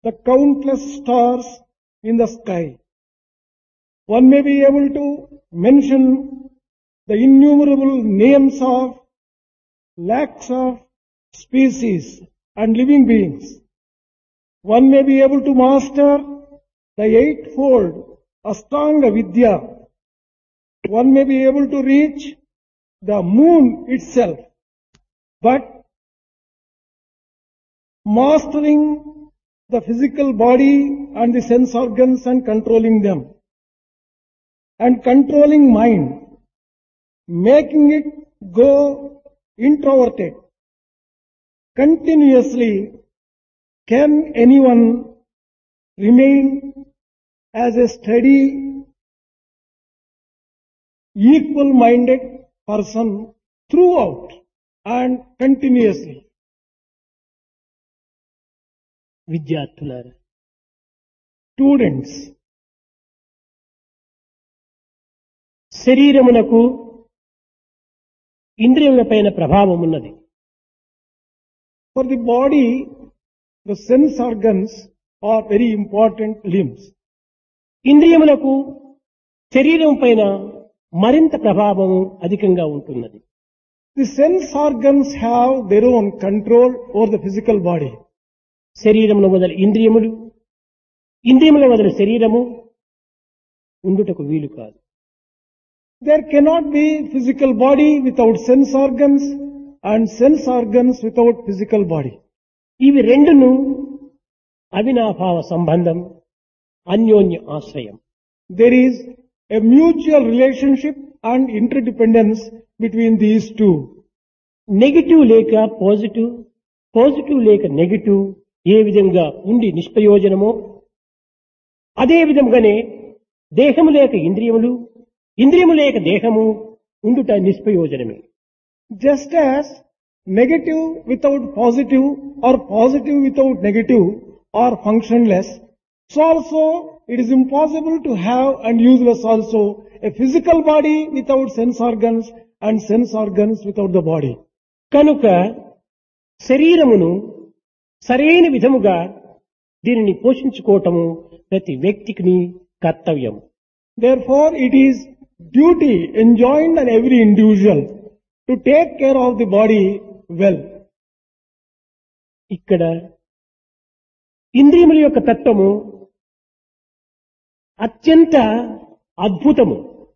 the countless stars in the sky. One may be able to mention the innumerable names of lakhs of species and living beings. One may be able to master the eightfold Ashtanga Vidya. One may be able to reach the moon itself. But mastering the physical body and the sense organs and controlling them, and controlling mind, making it go introverted continuously, can anyone remain as a steady, equal-minded person throughout and continuously? విద్యార్థులారా, Students, శరీరమునకు ఇంద్రియములపైన ప్రభావం ఉన్నది. for the body, the sense organs are very important limbs. ఇంద్రియములకు శరీరం పైన మరింత ప్రభావం అధికంగా ఉంటున్నది. The sense organs have their own control over the physical body. శరీరమును వదలి ఇంద్రియములు, ఇంద్రియముల వదలి శరీరము ఉండుటకు వీలు కాదు. There cannot be physical body without sense organs and sense organs without physical body. ఇవి రెండును అవినాభావ సంబంధం, అన్యోన్య ఆశ్రయం. There is a mutual relationship and interdependence between these two. Negative లేక పాజిటివ్, పాజిటివ్ లేక నెగిటివ్ ఏ విధంగా ఉండి నిష్ప్రయోజనమో అదే విధంగానే దేహము లేక ఇంద్రియములు, ఇంద్రియము లేక దేహము ఉండుట నిష్ప్రయోజనమే. Just as negative without positive or positive without negative are functionless, so also it is impossible to have and useless also a physical body without sense organs and sense organs without the body. కనుక శరీరమును సరైన విధముగా దీనిని పోషించుకోవటము ప్రతి వ్యక్తికి కర్తవ్యం. Therefore, it is duty enjoined on every individual to take care of the body well. ఇక్కడ ఇంద్రియముల యొక్క తత్వము అత్యంత అద్భుతము.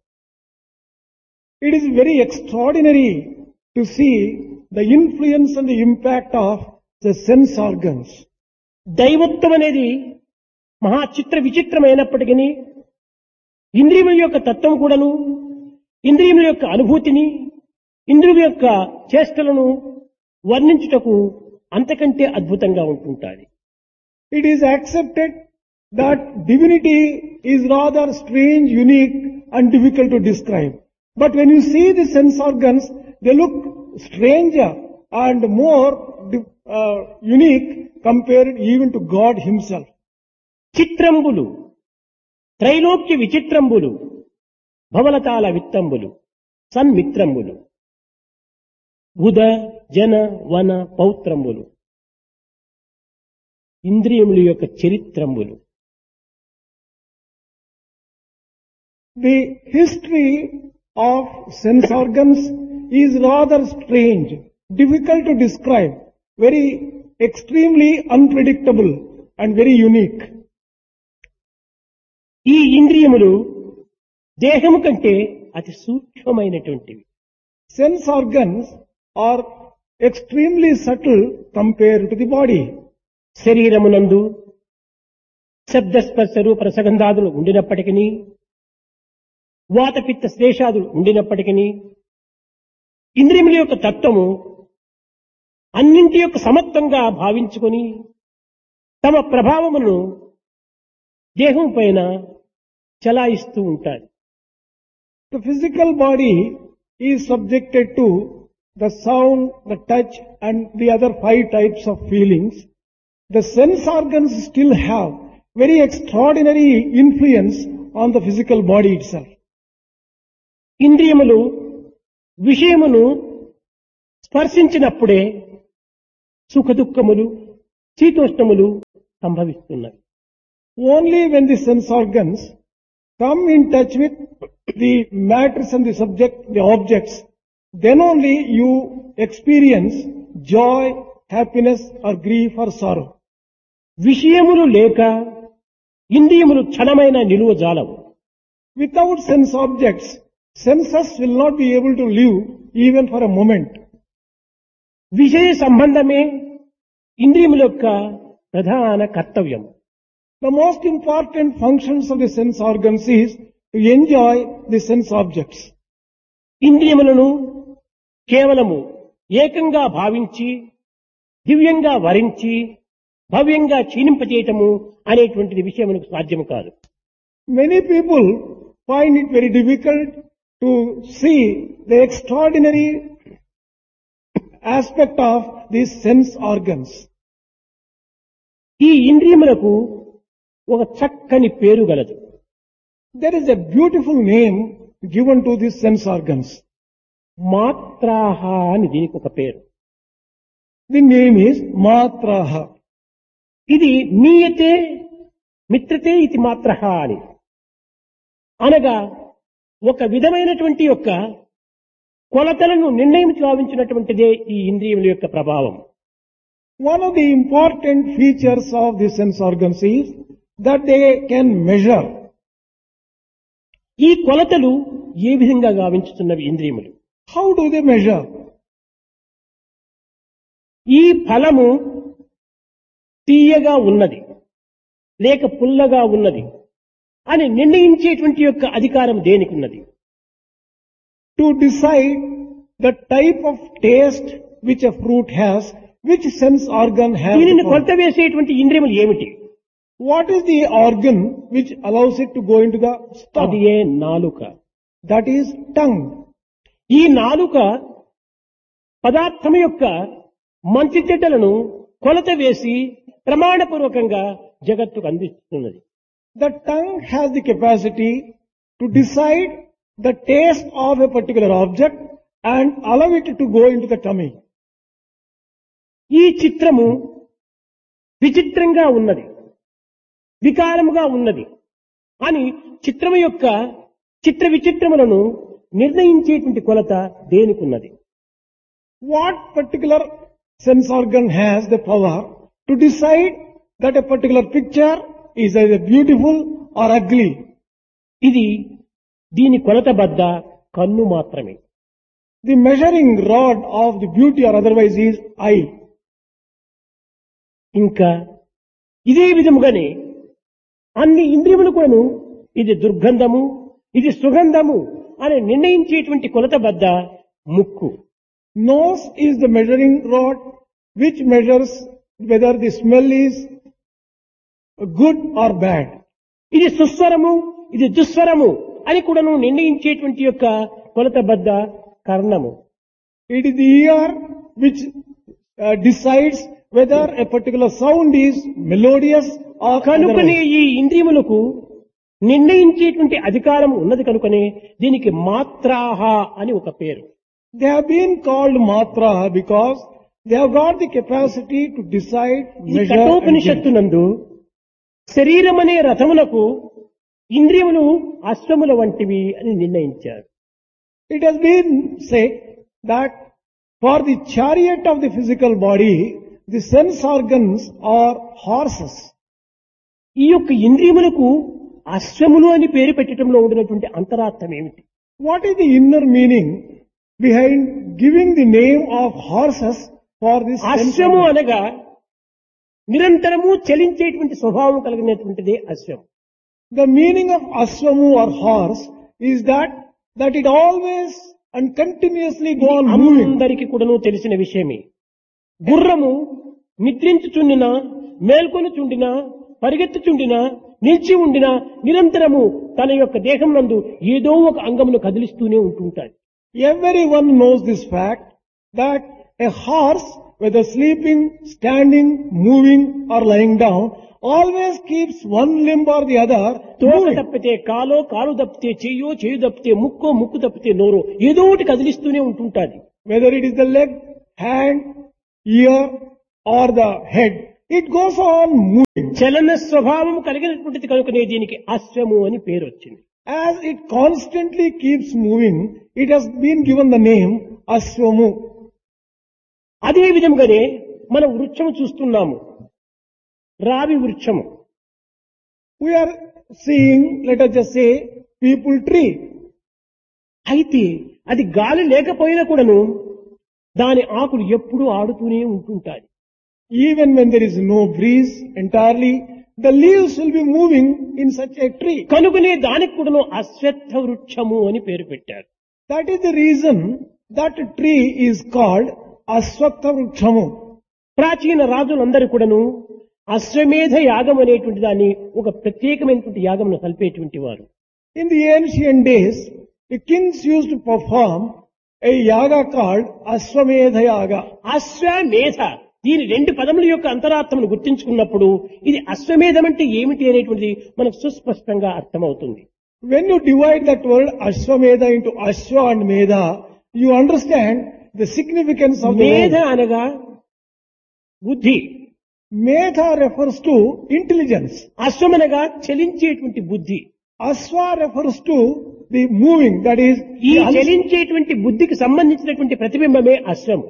It is very extraordinary to see the influence and the impact of the sense organs. దైవత్వం అనేది మహా చిత్ర విచిత్రమైనప్పటికీ ఇంద్రియముల యొక్క తత్వం కూడాను, ఇంద్రియముల యొక్క అనుభూతిని, ఇంద్రియముల యొక్క చేష్టలను వర్ణించుటకు అంతకంటే అద్భుతంగా ఉంటుంటాయి. It is accepted that divinity is rather strange, unique and difficult to describe. But when you see the sense organs, they look stranger and more unique compared even to God himself. చిత్రంబులు, త్రైలోక్య విచిత్రంబులు, భవలతాల విత్తంబులు, సన్మిత్రంబులు, ఉద జన వన పౌత్రంబులు, ఇంద్రియముల యొక్క చరిత్రంబులు. The history of sense organs is rather strange, difficult to describe, very extremely unpredictable and very unique. ఈ ఇంద్రియములు దేహము కంటే అతి సూక్ష్మమైనటువంటివి. Sense organs are extremely subtle compared to the body. శరీరమునందు శబ్దస్పర్శ రూప రసగంధాదులు ఉండినప్పటికీ, వాతపిత్త శ్లేషాదులు ఉండినప్పటికీ, ఇంద్రియముల యొక్క తత్వము అన్నింటి యొక్క సమత్వంగా భావించుకొని తమ ప్రభావమును దేహం పైన చలాయిస్తూ ఉంటారు. The physical body is subjected to the sound, the touch and the other 5 types of feelings. The sense organs still have very extraordinary influence on the physical body itself. ఇంద్రియములు విషయమును స్పర్శించినప్పుడే సుఖ దుఃఖములు, శీతోష్ణములు సంభవిస్తున్నవి. Only when the sense organs come in touch with the matters and the subject, the objects, then only you experience joy, happiness or grief or sorrow. విషయములు లేక ఇంద్రియములు క్షణమైన నిలువ జాలవు. Without sense objects, senses will not be able to live even for a moment. విషయ సంబంధమే ఇంద్రియముల యొక్క ప్రధాన కర్తవ్యం. The most important functions of the sense organs is to enjoy the sense objects. ఇంద్రియములను కేవలము ఏకంగా భావించి దివ్యంగా వరించి భవ్యంగా క్షీణింపచేయటము అనేటువంటిది విషయమునకు సాధ్యము కాదు. Many people find it very difficult to see the extraordinary aspect of these sense organs. ఈ ఇంద్రియములకు ఒక చక్కని పేరు గలదు. There is a beautiful name given to these sense organs. మాత్రాహ అని దీనికి ఒక పేరు. The name is Matraha. ఇది మీయతే మిత్రతే ఇది మాత్రహ అని అనగా ఒక విధమైనటువంటి యొక్క కొలతలను నిర్ణయం గావించినటువంటిదే ఈ ఇంద్రియముల యొక్క ప్రభావం. One of the important features of the sense organs is that they can measure. ఈ కొలతలు ఏ విధంగా గావించుతున్నవి ఇంద్రియములు? How do they measure? ఈ ఫలము తీయగా ఉన్నది లేక పుల్లగా ఉన్నది అని నిర్ణయించేటువంటి యొక్క అధికారం దేనికి ఉన్నది? To decide the type of taste which a fruit has, which sense organ has. దీనిని కొలత వేసేటువంటి ఇంద్రియములు ఏమిటి? What is the organ which allows it to go into the stomach? అది ఏ నాలుక. That is tongue. ఈ నాలుక పదార్థం యొక్క మంచి చెడ్డలను కొలత వేసి ప్రమాణపూర్వకంగా జగత్తుకు అందిస్తున్నది. The tongue has the capacity to decide the taste of a particular object and allow it to go into the tummy. ఈ చిత్రము విచిత్రంగా ఉన్నది, వికారముగా ఉన్నది అని చిత్రము యొక్క చిత్ర విచిత్రములను నిర్ణయించేటువంటి కొలత దేనికున్నది? What particular sense organ has the power to decide that a particular picture is either beautiful or ugly? ఇది దీని కొలత బద్ద కన్ను మాత్రమే. The measuring rod of the beauty or otherwise is eye. ఇంకా ఇదే విధముగానే అన్ని ఇంద్రియములు కూడాను ఇది దుర్గంధము, ఇది సుగంధము అని నిర్ణయించేటువంటి కొలత బద్ద ముక్కు. Nose is the measuring rod which measures whether the smell is good or bad. ఇది సుస్వరము, ఇది దుస్వరము అని కూడాను నిర్ణయించేటువంటి యొక్క కొలత బద్ద కర్ణము. It is the ear which decides whether a particular sound is melodious or కనుకనే otherwise. ఈ ఇంద్రియములకు నిర్ణయించేటువంటి అధికారం ఉన్నది కనుకనే దీనికి మాత్రాహ అని ఒక పేరు. They have been called Matra because they have got the capacity to decide, ఈ measure and కఠోపనిషత్తు judge. నందు శరీరమనే రథములకు ఇంద్రియములు అశ్వముల వంటివి అని నిర్ణయించారు. It has been said that for the chariot of the physical body, the sense organs are horses. ఈ యొక్క ఇంద్రియములకు అశ్వములు అని పేరు పెట్టడంలో ఉండినటువంటి అంతరార్థం ఏమిటి? What is the inner meaning behind giving the name of horses for this sense అశ్వము organ? అనగా నిరంతరము చలించేటువంటి స్వభావం కలిగినటువంటిదే అశ్వం. The meaning of Aswamu or horse is that it always and continuously go on moving. అందరికీ కూడాను తెలిసిన విషయమే. గుర్రము నిద్రించుచుండినా, మేల్కొనుచుండినా, పరిగెత్తుచుండినా, నిలిచి ఉండినా నిరంతరము తన యొక్క దేహం నందు ఏదో ఒక అంగమును కదిలిస్తూనే ఉంటుంటాడు. Everyone knows this fact that a horse, whether sleeping, standing, moving or lying down, always keeps one limb or the other తోక moving. తప్పితే కాలో, కాలు తప్పితే చెయ్యో, చెయ్యి తప్పితే ముక్కో, ముక్కు తప్పితే నోరో ఏదో ఒకటి కదిలిస్తూనే ఉంటుంటాది. Whether it is the leg, hand, ear or the head, it goes on moving. చలన స్వభావం కలిగినటువంటిది కనుకనే దీనికి అశ్వము అని పేరు వచ్చింది. As it constantly keeps moving, it has been given the name Ashwamu. అదే విధంగానే మనం వృక్షము చూస్తున్నాము, రావి వృక్షము. We are seeing, let us just say, people tree. అయితే అది గాలి లేకపోయినా కూడాను దాని ఆకులు ఎప్పుడూ ఆడుతూనే ఉంటుంటాయి. Even when there is no breeze entirely, the leaves will be moving in such a tree. కనుకనే దానికి కూడాను అశ్వత్థ వృక్షము అని పేరు పెట్టారు. That is the reason that tree is called Ashwatha Vrikshamu. ప్రాచీన రాజులందరూ కూడాను అశ్వమేధ యాగం అనేటువంటి దాన్ని ఒక ప్రత్యేకమైనటువంటి యాగమును కలిపేటువంటి వారు. In the ancient days, the kings used to perform a yaga called Ashwamedha Yaga. అశ్వమేధ, దీని రెండు పదముల యొక్క అంతరార్థమును గుర్తించుకున్నప్పుడు ఇది అశ్వమేధం అంటే ఏమిటి అనేటువంటిది మనకు సుస్పష్టంగా అర్థమవుతుంది. When you divide that word Ashwamedha into Ashwa and Medha, you understand the significance of the మేధ word. అనగా బుద్ధి, Medha refers to intelligence. అశ్వమనగా చలించేటువంటి బుద్ధి. Ashwa refers to the moving, that is, ఈ the చలించేటువంటి బుద్ధికి సంబంధించినటువంటి ప్రతిబింబమే అశ్వము.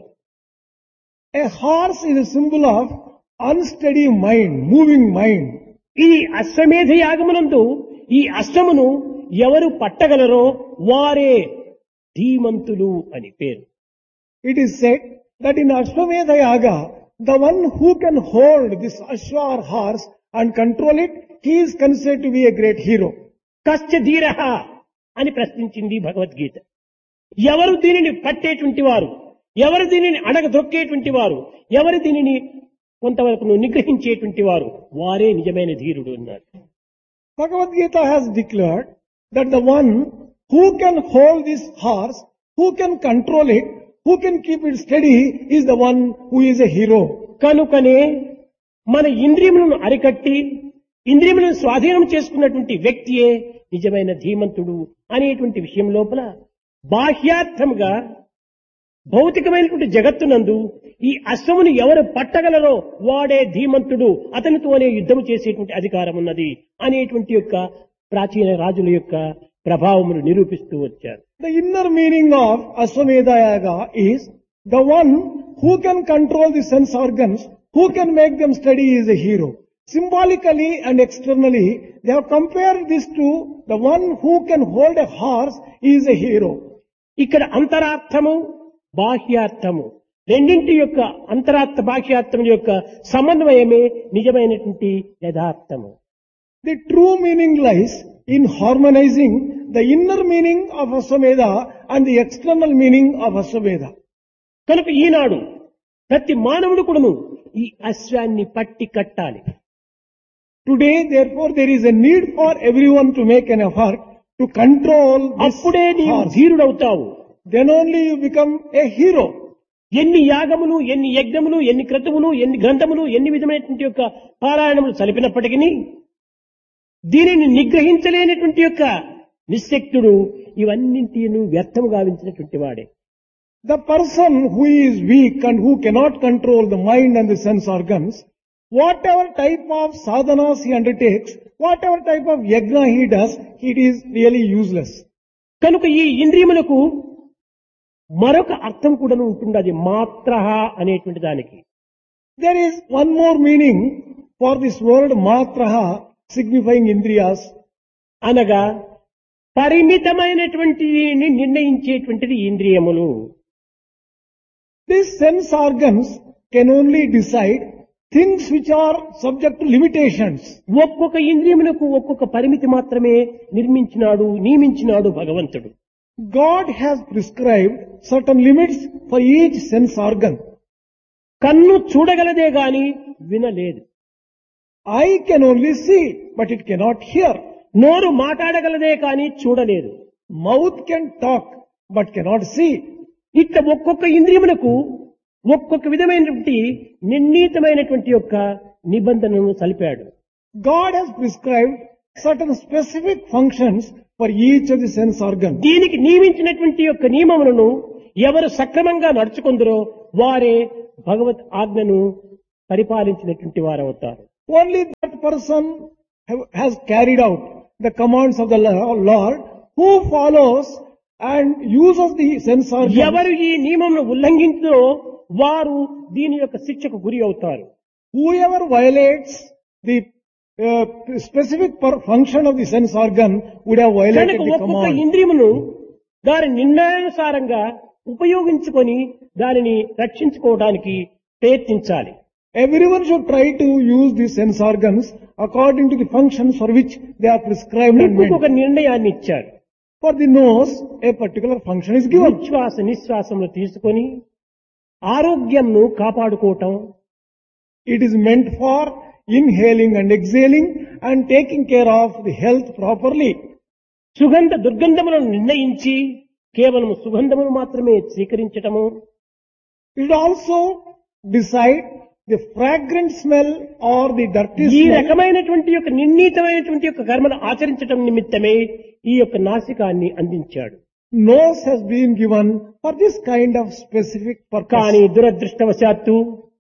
a horse is a symbol of unsteady mind, moving mind. ఈ అశ్వమేధ యాగమునందు ఈ అశ్వమును ఎవరు పట్టగలరో వారే ధీమంతులు అని పేరు. It is said that in Ashwamedha Yaga, the one who can hold this Ashwa or horse and control it, he is considered to be a great hero. కశ్చ ధీరః అని ప్రశ్నించింది భగవద్గీత. ఎవరు దీనిని పట్టేటువంటి వారు, ఎవరు దీనిని అడగదొక్కేటువంటి వారు, ఎవరు దీనిని కొంతవరకు నిగ్రహించేటువంటి వారు, వారే నిజమైన ధీరుడు అన్నారు. Bhagavad Gita has declared that the one who can hold this horse, who can control it, who can keep it steady, is the one who is a hero. కనుకనే మన ఇంద్రియములను అరికట్టి ఇంద్రియములను స్వాధీనం చేసుకున్నటువంటి వ్యక్తియే నిజమైన ధీమంతుడు అనేటువంటి విషయం లోపల బాహ్యార్థముగా భౌతికమైనటువంటి జగత్తునందు ఈ అశ్వమును ఎవరు పట్టగలరో వాడే ధీమంతుడు, అతనితోనే యుద్ధము చేసేటువంటి అధికారం ఉన్నది అనేటువంటి యొక్క ప్రాచీన రాజుల యొక్క ప్రభావమును నిరూపిస్తూ వచ్చారు. The inner meaning of Ashwamedha Yaga is the one who can control the sense organs, who can make them steady is a hero. Symbolically and externally, they have compared this to the one who can hold a horse is a hero. ఇక్కడ అంతరార్థము బాహ్యార్థము రెండింటి యొక్క అంతరార్థ బాహ్యార్థముల యొక్క సమన్వయమే నిజమైనటువంటి యథార్థము. The true meaning lies in harmonizing the inner meaning of Ashwamedha and the external meaning of Ashwamedha. కనుక ఈనాడు ప్రతి మానవుడు కూడాను ఈ అశ్వాన్ని పట్టి కట్టాలి. Today, therefore, there is a need for everyone to make an effort to control this అప్పుడే నీవు horse. ధీరుడవుతావు. Then only you become a hero. ఎన్ని యాగములు, ఎన్ని యజ్ఞములు, ఎన్ని క్రతువులు, ఎన్ని గ్రంథములు, ఎన్ని విధమైనటువంటి యొక్క పారాయణములు చలిపినప్పటికీ దీనిని నిగ్రహించలేనటువంటి యొక్క నిశ్శక్తుడు ఇవన్నింటిను వ్యర్థము గావించినటువంటి వాడే. The person who is weak and who cannot control the mind and the sense organs, whatever type of sadhanas he undertakes, whatever type of yajna he does, it is really useless. కనుక ఈ ఇంద్రియములకు మరొక అర్థం కూడా ఉంటుంది, అది మాత్రః అనేటువంటి దానికి. There is one more meaning for this word matraha, signifying indriyas. అనగా పరిమితమైనటువంటి నిర్ణయించేటువంటిది ఇంద్రియములు. These sense organs can only decide things which are subject to limitations. ఒక్కొక్క ఇంద్రియములకు ఒక్కొక్క పరిమితి మాత్రమే నియమించినాడు భగవంతుడు. God has prescribed certain limits for each sense organ. కన్ను చూడగలదే గాని వినలేదు. Eye can only see, but it cannot hear. నోరు మాట్లాడగలదే కాని చూడలేదు. Mouth can talk, but cannot see. ఇట్లా ఒక్కొక్క ఇంద్రియములకు ఒక్కొక్క విధమైనటువంటి నిర్ణీతమైనటువంటి యొక్క నిబంధనను సలిపాడు. God has prescribed certain specific functions for each of the sense organs. దీనికి నియమించినటువంటి యొక్క నియమములను ఎవరు సక్రమంగా నడుచుకుందరో వారే భగవత్ ఆజ్ఞను పరిపాలించినటువంటి వారవుతారు. Only that person has carried out the commands of the Lord, who follows and uses the sense organs. ఎవరు ఈ నియమంను ఉల్లంఘించో వారు దీని యొక్క శిక్షకు గురి అవుతారు. Whoever violates the specific function of the sense organ would have violated కనుక the ఒక్కొక్క command. ఇంద్రియమును దాని నిర్ణయానుసారంగా ఉపయోగించుకొని దానిని రక్షించుకోవడానికి ప్రయత్నించాలి. Everyone should try to use the sense organs according to the functions for which they are prescribed and ముక్కుకు ఒక meant. నిర్ణయాన్ని ఇచ్చారు. For the nose, a particular function is given. ఉచ్ఛ్వాస నిశ్వాసములు తీసుకొని ఆరోగ్యంను కాపాడుకోవటం, It is meant for inhaling and exhaling and taking care of the health properly. సుగంధ దుర్గంధములను నిర్ణయించి కేవలం సుగంధమును మాత్రమే స్వీకరించటము, It will also decide the fragrant smell or the dirty ఈ smell. రకమైనటువంటి యొక్క నిర్ణీతమైనటువంటి యొక్క కర్మను ఆచరించటం నిమిత్తమే ఈ యొక్క నాసికాన్ని అందించాడు. Nose has been given for this kind of specific కానీ purpose. దురదృష్టవశాత్తు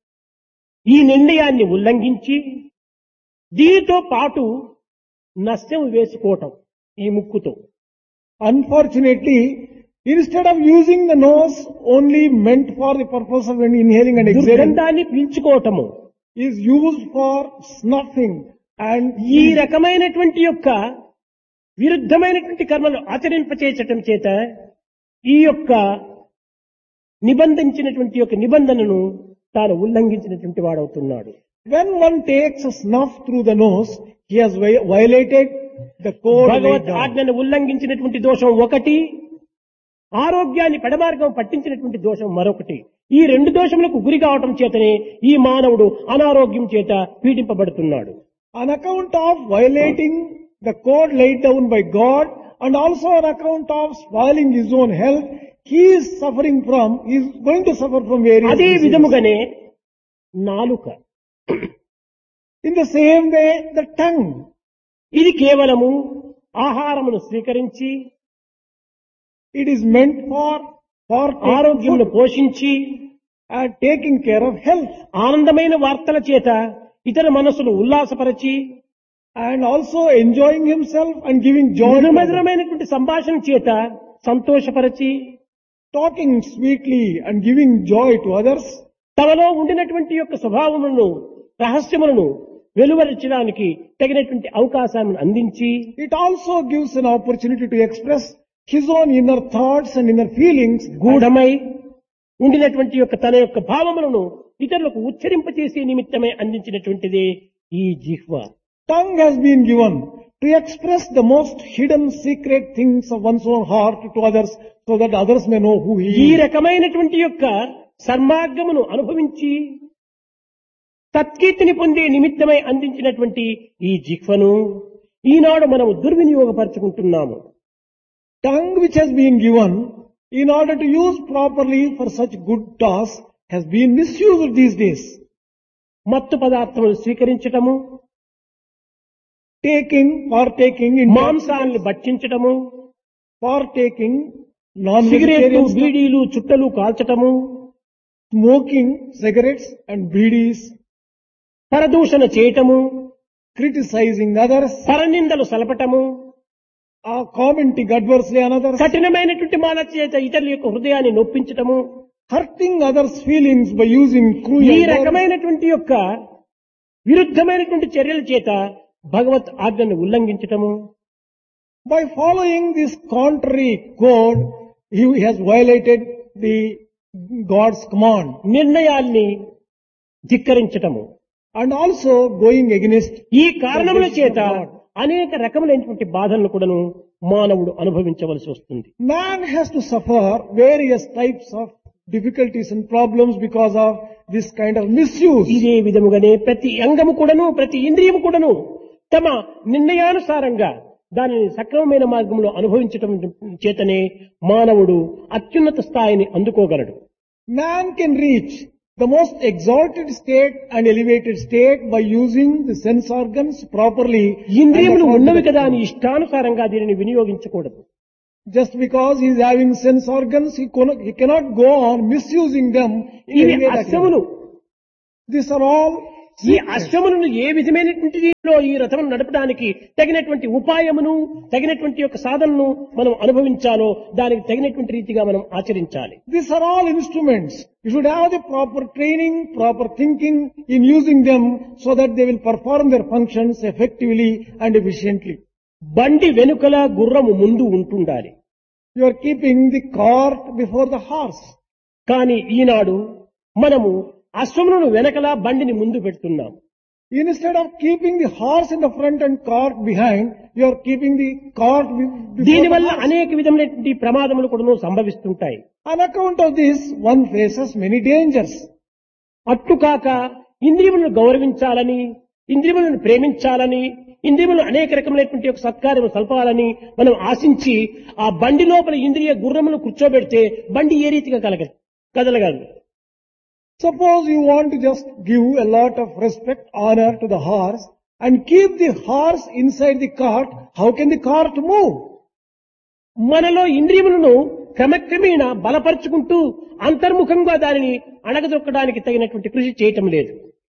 ఈ నిర్ణయాన్ని ఉల్లంఘించి దీనితో పాటు నష్టం వేసుకోవటం ఈ ముక్కుతో, Unfortunately, instead of using the nose only meant for the purpose of inhaling and exhaling, దుర్గంధాన్ని పీల్చుకోవటము, is used for snuffing and ఈ రకమైనటువంటి యొక్క విరుద్ధమైనటువంటి కర్మలు ఆచరింపచేయటం చేత ఈ యొక్క నిబంధించినటువంటి యొక్క నిబంధనను తాను ఉల్లంఘించినటువంటి వాడవుతున్నాడు. when one takes a snuff through the nose, he has violated the code laid Bhagwat down. ఆజ్ఞను ఉల్లంఘించినటువంటి దోషం ఒకటి, ఆరోగ్యాన్ని పెడమార్గం పట్టించినటువంటి దోషం మరొకటి. ఈ రెండు దోషములకు గురి కావటం చేతనే ఈ మానవుడు అనారోగ్యం చేత పీడింపబడుతున్నాడు. On account of violating the code laid down by God and also on account of spoiling his own health, he is going to suffer from various అదే diseases. విధముగానే నాలుక, In the same way, the tongue, ఇది కేవలము ఆహారమును స్వీకరించి it is meant for ఆరోగ్యమును పోషించి and taking care of health ఆనందమైన వార్తల చేత ఇతర మనసును ఉల్లాసపరచి and also enjoying himself and giving joy to others. మధురమైనటువంటి సంభాషణ చేత సంతోషపరచి Talking sweetly and giving joy to others, తమలో ఉండినటువంటి యొక్క స్వభావములను రహస్యములను వెలువరించడానికి తగినటువంటి అవకాశాలను అందించి it also gives an opportunity to express his own inner thoughts and inner feelings. గూఢమై ఉండినటువంటి యొక్క తన యొక్క భావములను ఇతరులకు ఉచ్చరింపచేసే నిమిత్తమై అందించినటువంటిదే ఈ జిహ్వ. Tongue has been given to express the most hidden secret things of one's own heart to others so that others may know who he ఈ is. రకమైనటువంటి యొక్క సన్మార్గమును అనుభవించి తత్కీర్తిని పొందే నిమిత్తమై అందించినటువంటి ఈ జిహ్వను ఈనాడు మనము దుర్వినియోగపరుచుకుంటున్నాము. Tongue which has been given in order to use properly for such good tasks has been misused these days. మత్తు పదార్థములు స్వీకరించటము, Partaking in మాంసాలను భక్షించటము, partaking సిగరెట్లు, non-vegetarian stuff, బీడీలు, చుట్టలు కాల్చటము, smoking cigarettes and bidis, పరదూషణ చేయటము, criticizing others, పరనిందలు సలపటము, commenting adversely on others, కఠినమైనటువంటి మాటల చేత ఇతరుల యొక్క హృదయాన్ని నొప్పించటము, hurting others' feelings by using ఈ cruel words. రకమైనటువంటి యొక్క విరుద్ధమైనటువంటి చర్యల చేత భగవత్ ఆజ్ఞను ఉల్లంఘించటము, By following this contrary code, he has violated the God's command నిర్ణయాల్ని ధిక్కరించటము. and also going against. ఈ కారణముల చేత అనేక రకములైనటువంటి బాధలను కూడాను మానవుడు అనుభవించవలసి వస్తుంది. Man has to suffer various types of difficulties and problems because of this kind of misuse. ఇదే విధముగానే ప్రతి అంగము కూడాను ప్రతి ఇంద్రియము కూడాను తమ నిర్ణయానుసారంగా దానిని సక్రమమైన మార్గంలో అనుభవించటం చేతనే మానవుడు అత్యున్నత స్థాయిని అందుకోగలడు. Man can reach the most exalted state and elevated state by using the sense organs properly. ఇంద్రియములు and ఉన్నవి according to కదా the- అని ఇష్టానుసారంగా దీనిని వినియోగించకూడదు. Just because he is having sense organs, he cannot go on misusing them in ఇవి any way that he అశ్వములు, These are all ఈ secrets. అశ్వములను ఏ విధమైనటువంటి రీతిలో ఈ రథమును నడపడానికి తగినటువంటి ఉపాయమును తగినటువంటి యొక్క సాధనను మనం అనుభవించాలో దానికి తగినటువంటి రీతిగా మనం ఆచరించాలి. These are all instruments. You should have the proper training, proper thinking in using them so that they will perform their functions effectively and efficiently. బండి వెనుకల గుర్రము ముందు ఉంటుండాలి. You are keeping the cart before the horse. కానీ ఈనాడు మనము అశ్వములను వెనకల బండిని ముందు పెడుతున్నాం. Instead of keeping the horse in the front and cart behind, you are keeping the cart before దీనివల్ల the horse. అనేక విధమైనటువంటి ప్రమాదములు కూడా సంభవిస్తుంటాయి. On account of this, one faces many dangers. అట్లు కాక ఇంద్రియములను గౌరవించాలని, ఇంద్రియములను ప్రేమించాలని, ఇంద్రియములు అనేక రకమైనటువంటి యొక్క సత్కార్యము సల్పాలని మనం ఆశించి ఆ బండి లోపల ఇంద్రియ గుర్రమును కూర్చోబెడితే బండి ఏ రీతిగా కదలగలదు. Suppose you want to just give a lot of respect, honor to the horse and keep the horse inside the cart, how can the cart move? మనలో ఇంద్రియములను క్రమక్రమేణ బలపరుచుకుంటూ అంతర్ముఖంగా దానిని అణగదొక్కడానికి తగినటువంటి కృషి చేయటం లేదు.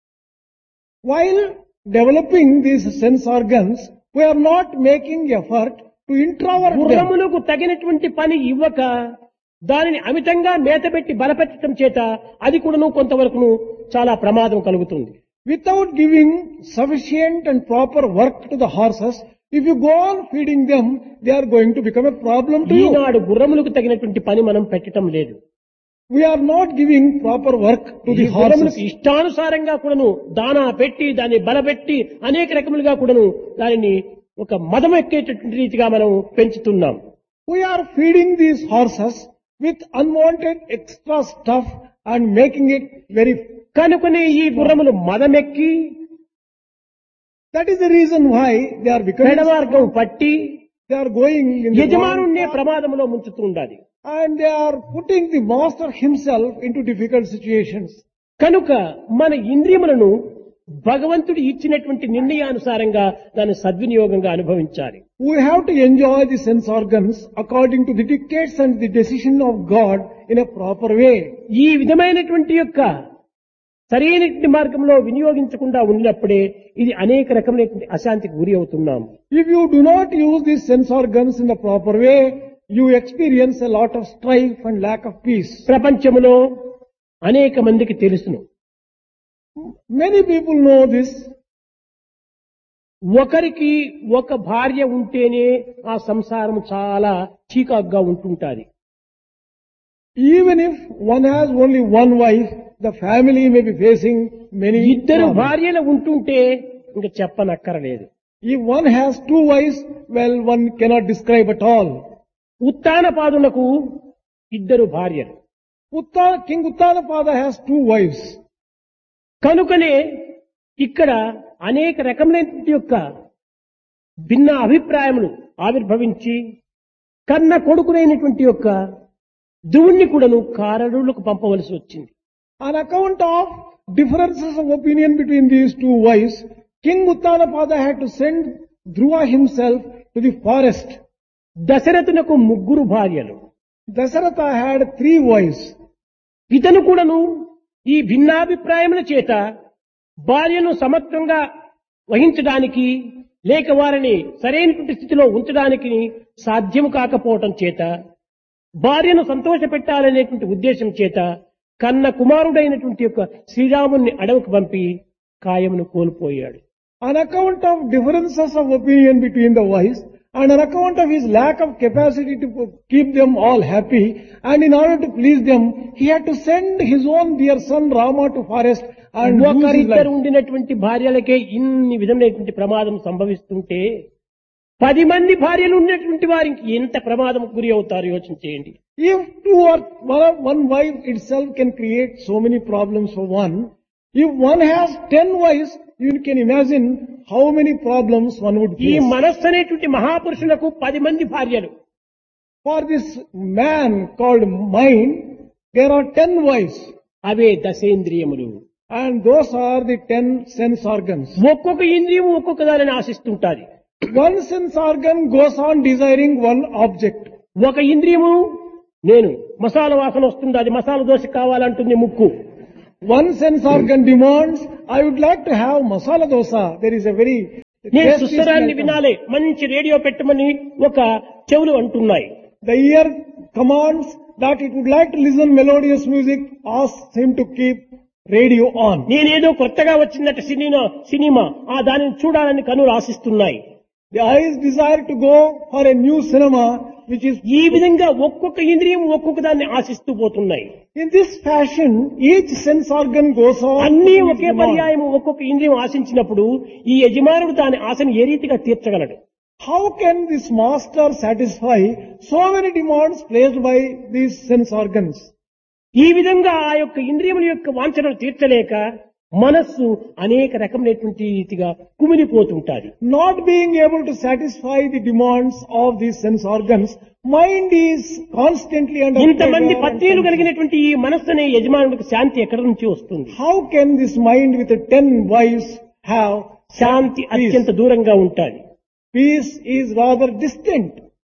While developing these sense organs, we are not making effort to introvert them. గుర్రములకు తగినటువంటి పని ఇవ్వక దానిని అమితంగా మేతబెట్టి బలపెట్టడం చేత అది కూడాను కొంతవరకు చాలా ప్రమాదం కలుగుతుంది. Without giving sufficient and proper work to the horses, if you go on feeding them, they are going to become a problem to you. ఈనాడు గుర్రములకు తగినటువంటి పని మనం పెట్టడం లేదు. We are not giving proper work to ఈ the గుర్రములకు horses. ఇష్టానుసారంగా కూడాను దానా పెట్టి దాన్ని బలపెట్టి అనేక రకములుగా కూడాను దానిని ఒక మదం ఎక్కేటటువంటి రీతిగా మనం పెంచుతున్నాం. We are feeding these horses with unwanted extra stuff and making it very. కనుకనే ఈ గుర్రములు మదమెక్కి That is the reason why they are becoming. పెడమార్గం పట్టి They are going in the wrong యజమానున్నే path ప్రమాదంలో ముంచుతూ ఉండాలి. and they are putting the master himself into difficult situations. కనుక మన ఇంద్రియములను భగవంతుడు ఇచ్చినటువంటి నిర్ణయానుసారంగా దాన్ని సద్వినియోగంగా అనుభవించాలి. We have to enjoy the sense organs according to the dictates and the decision of God in a proper way. ఈ విధమైనటువంటి యొక్క సరైనటువంటి మార్గంలో వినియోగించకుండా ఉన్నప్పుడే ఇది అనేక రకమైనటువంటి అశాంతికి గురి అవుతున్నాం. If you do not use these sense organs in the proper way, you experience a lot of strife and lack of peace. ప్రపంచములో అనేక మందికి తెలుసును, Many people know this. ఒకరికి ఒక భార్య ఉంటేనే ఆ సంసారం చాలా చీకాగ్గా ఉంటుంటాది. Even if one has only one wife, the family may be facing many ఇద్దరు problems. భార్యలు ఉంటుంటే ఇంక చెప్పనక్కరలేదు. If one has two wives, well, one cannot describe at all. ఉత్తానపాదులకు ఇద్దరు భార్యలు. King Uttanapada has two wives. కనుకనే ఇక్కడ అనేక రకములైనటువంటి యొక్క భిన్న అభిప్రాయములు ఆవిర్భవించి కన్న కొడుకునైనటువంటి యొక్క ధ్రువుణ్ణి కూడాను కారణులకు పంపవలసి వచ్చింది. On account of differences of opinion between these two wives, King Uttanapada had to send Dhruva himself to the forest. దశరథునకు ముగ్గురు భార్యలు. Dasaratha had three wives. ఇతను కూడాను ఈ భిన్నాభిప్రాయముల చేత భార్యను సమత్వంగా వహించడానికి లేక వారిని సరైనటువంటి స్థితిలో ఉంచడానికి సాధ్యము కాకపోవటం చేత భార్యను సంతోషపెట్టాలనేటువంటి ఉద్దేశం చేత కన్న కుమారుడైనటువంటి యొక్క శ్రీరాముని అడవికి పంపి కాయమును కోల్పోయాడు. On account of differences of opinion between the wives and on account of his lack of capacity to keep them all happy and in order to please them, he had to send his own dear son Rama to forest and lose his ఒకరిద్దరు life. ఉండినటువంటి భార్యలకే ఇన్ని విధమైనటువంటి ప్రమాదం సంభవిస్తుంటే 10 మంది భార్యలు ఉన్నటువంటి వారికి ఎంత ప్రమాదం గురి అవుతారు యోచన చేయండి. If two or one wife itself can create so many problems for one, if one has 10 wives, you can imagine how many problems one would ఈ face. మనస్సు అనేటువంటి మహాపురుషులకు 10 మంది భార్యలు. For this man called mind, there are 10 wives away దశేంద్రియములు. and those are the 10 sense organs. ఒక్కొక్క ఇంద్రియం ఒక్కొక్క దానిని ఆశిస్తుంటాది. One sense organ goes on desiring one object. ఒక ఇంద్రియము నేను మసాలా వాసన వస్తుంది, అది మసాలా దోశ కావాలంటుంది ముక్కు. One sense organ demands, I would like to have masala dosa. There is a very నేను tasty సుస్వరాన్ని smell. వినాలి, మంచి రేడియో పెట్టమని ఒక చెవులు అంటున్నాయి. The ear commands that it would like to listen melodious music, asks him to keep radio on. నేనేదో కొత్తగా వచ్చిందట సినిమా దానిని చూడాలని కనులు ఆశిస్తున్నాయి. The eyes desire to go for a new cinema, which is ఈ విధంగా ఒక్కొక్క ఇంద్రియం ఒక్కొక్క దాన్ని ఆశిస్తూ పోతున్నాయి. in this fashion. Each sense organ goes on. అన్నీ to its ఒకే demand. పర్యాయం ఒక్కొక్క ఇంద్రియం ఆశించినప్పుడు ఈ యజమానుడు దాని ఆశను ఏ రీతిగా తీర్చగలడు? How can this master satisfy so many demands placed by these sense organs? ఈ విధంగా ఆ యొక్క ఇంద్రియముల యొక్క వాంఛనలు తీర్చలేక మనస్సు అనేక రకమైనటువంటి రీతిగా కుమిలిపోతుంటాది. Not being able to satisfy the demands of these sense organs, mind is constantly under ఇంతమంది pressure and పత్నులు tension. కలిగినటువంటి ఈ మనస్సు అనే యజమానుడికి శాంతి ఎక్కడి నుంచి వస్తుంది? How can this mind with 10 wives have Shanti peace? అత్యంత దూరంగా ఉంటాది. Peace is rather distant.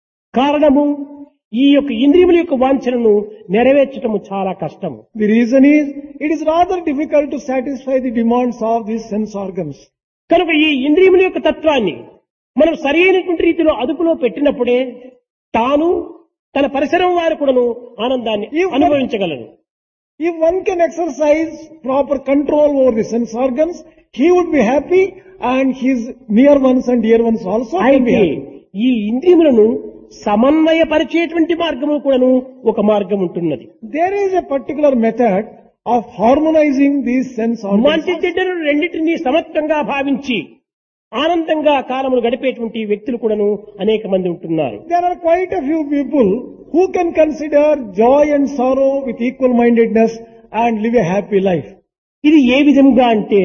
కారణము ఈ యొక్క ఇంద్రియముల యొక్క వాంఛనను నెరవేర్చటము చాలా కష్టము. The reason is, it is rather difficult to satisfy the demands of these sense organs. కనుక ఈ ఇంద్రియముల యొక్క తత్వాన్ని మనం సరైనటువంటి రీతిలో అదుపులో పెట్టినప్పుడే తాను తన పరిసరం వారు కూడాను ఆనందాన్ని అనుభవించగలరు. If one can exercise proper control over the sense organs, he would be happy and his near ones and dear ones also can be అయితే happy. ఈ ఇంద్రియములను సమన్వయపరిచేటువంటి మార్గము కూడాను ఒక మార్గం ఉంటున్నది. There is a particular method of harmonizing these sense organs. మంచి చెడ్డలు రెండింటినీ సమత్వంగా భావించి ఆనందంగా కాలమును గడిపేటువంటి వ్యక్తులు కూడాను అనేక మంది ఉంటున్నారు. There are quite a few people who can consider joy and sorrow with equal mindedness and live a happy life. ఇది ఏ విధంగా అంటే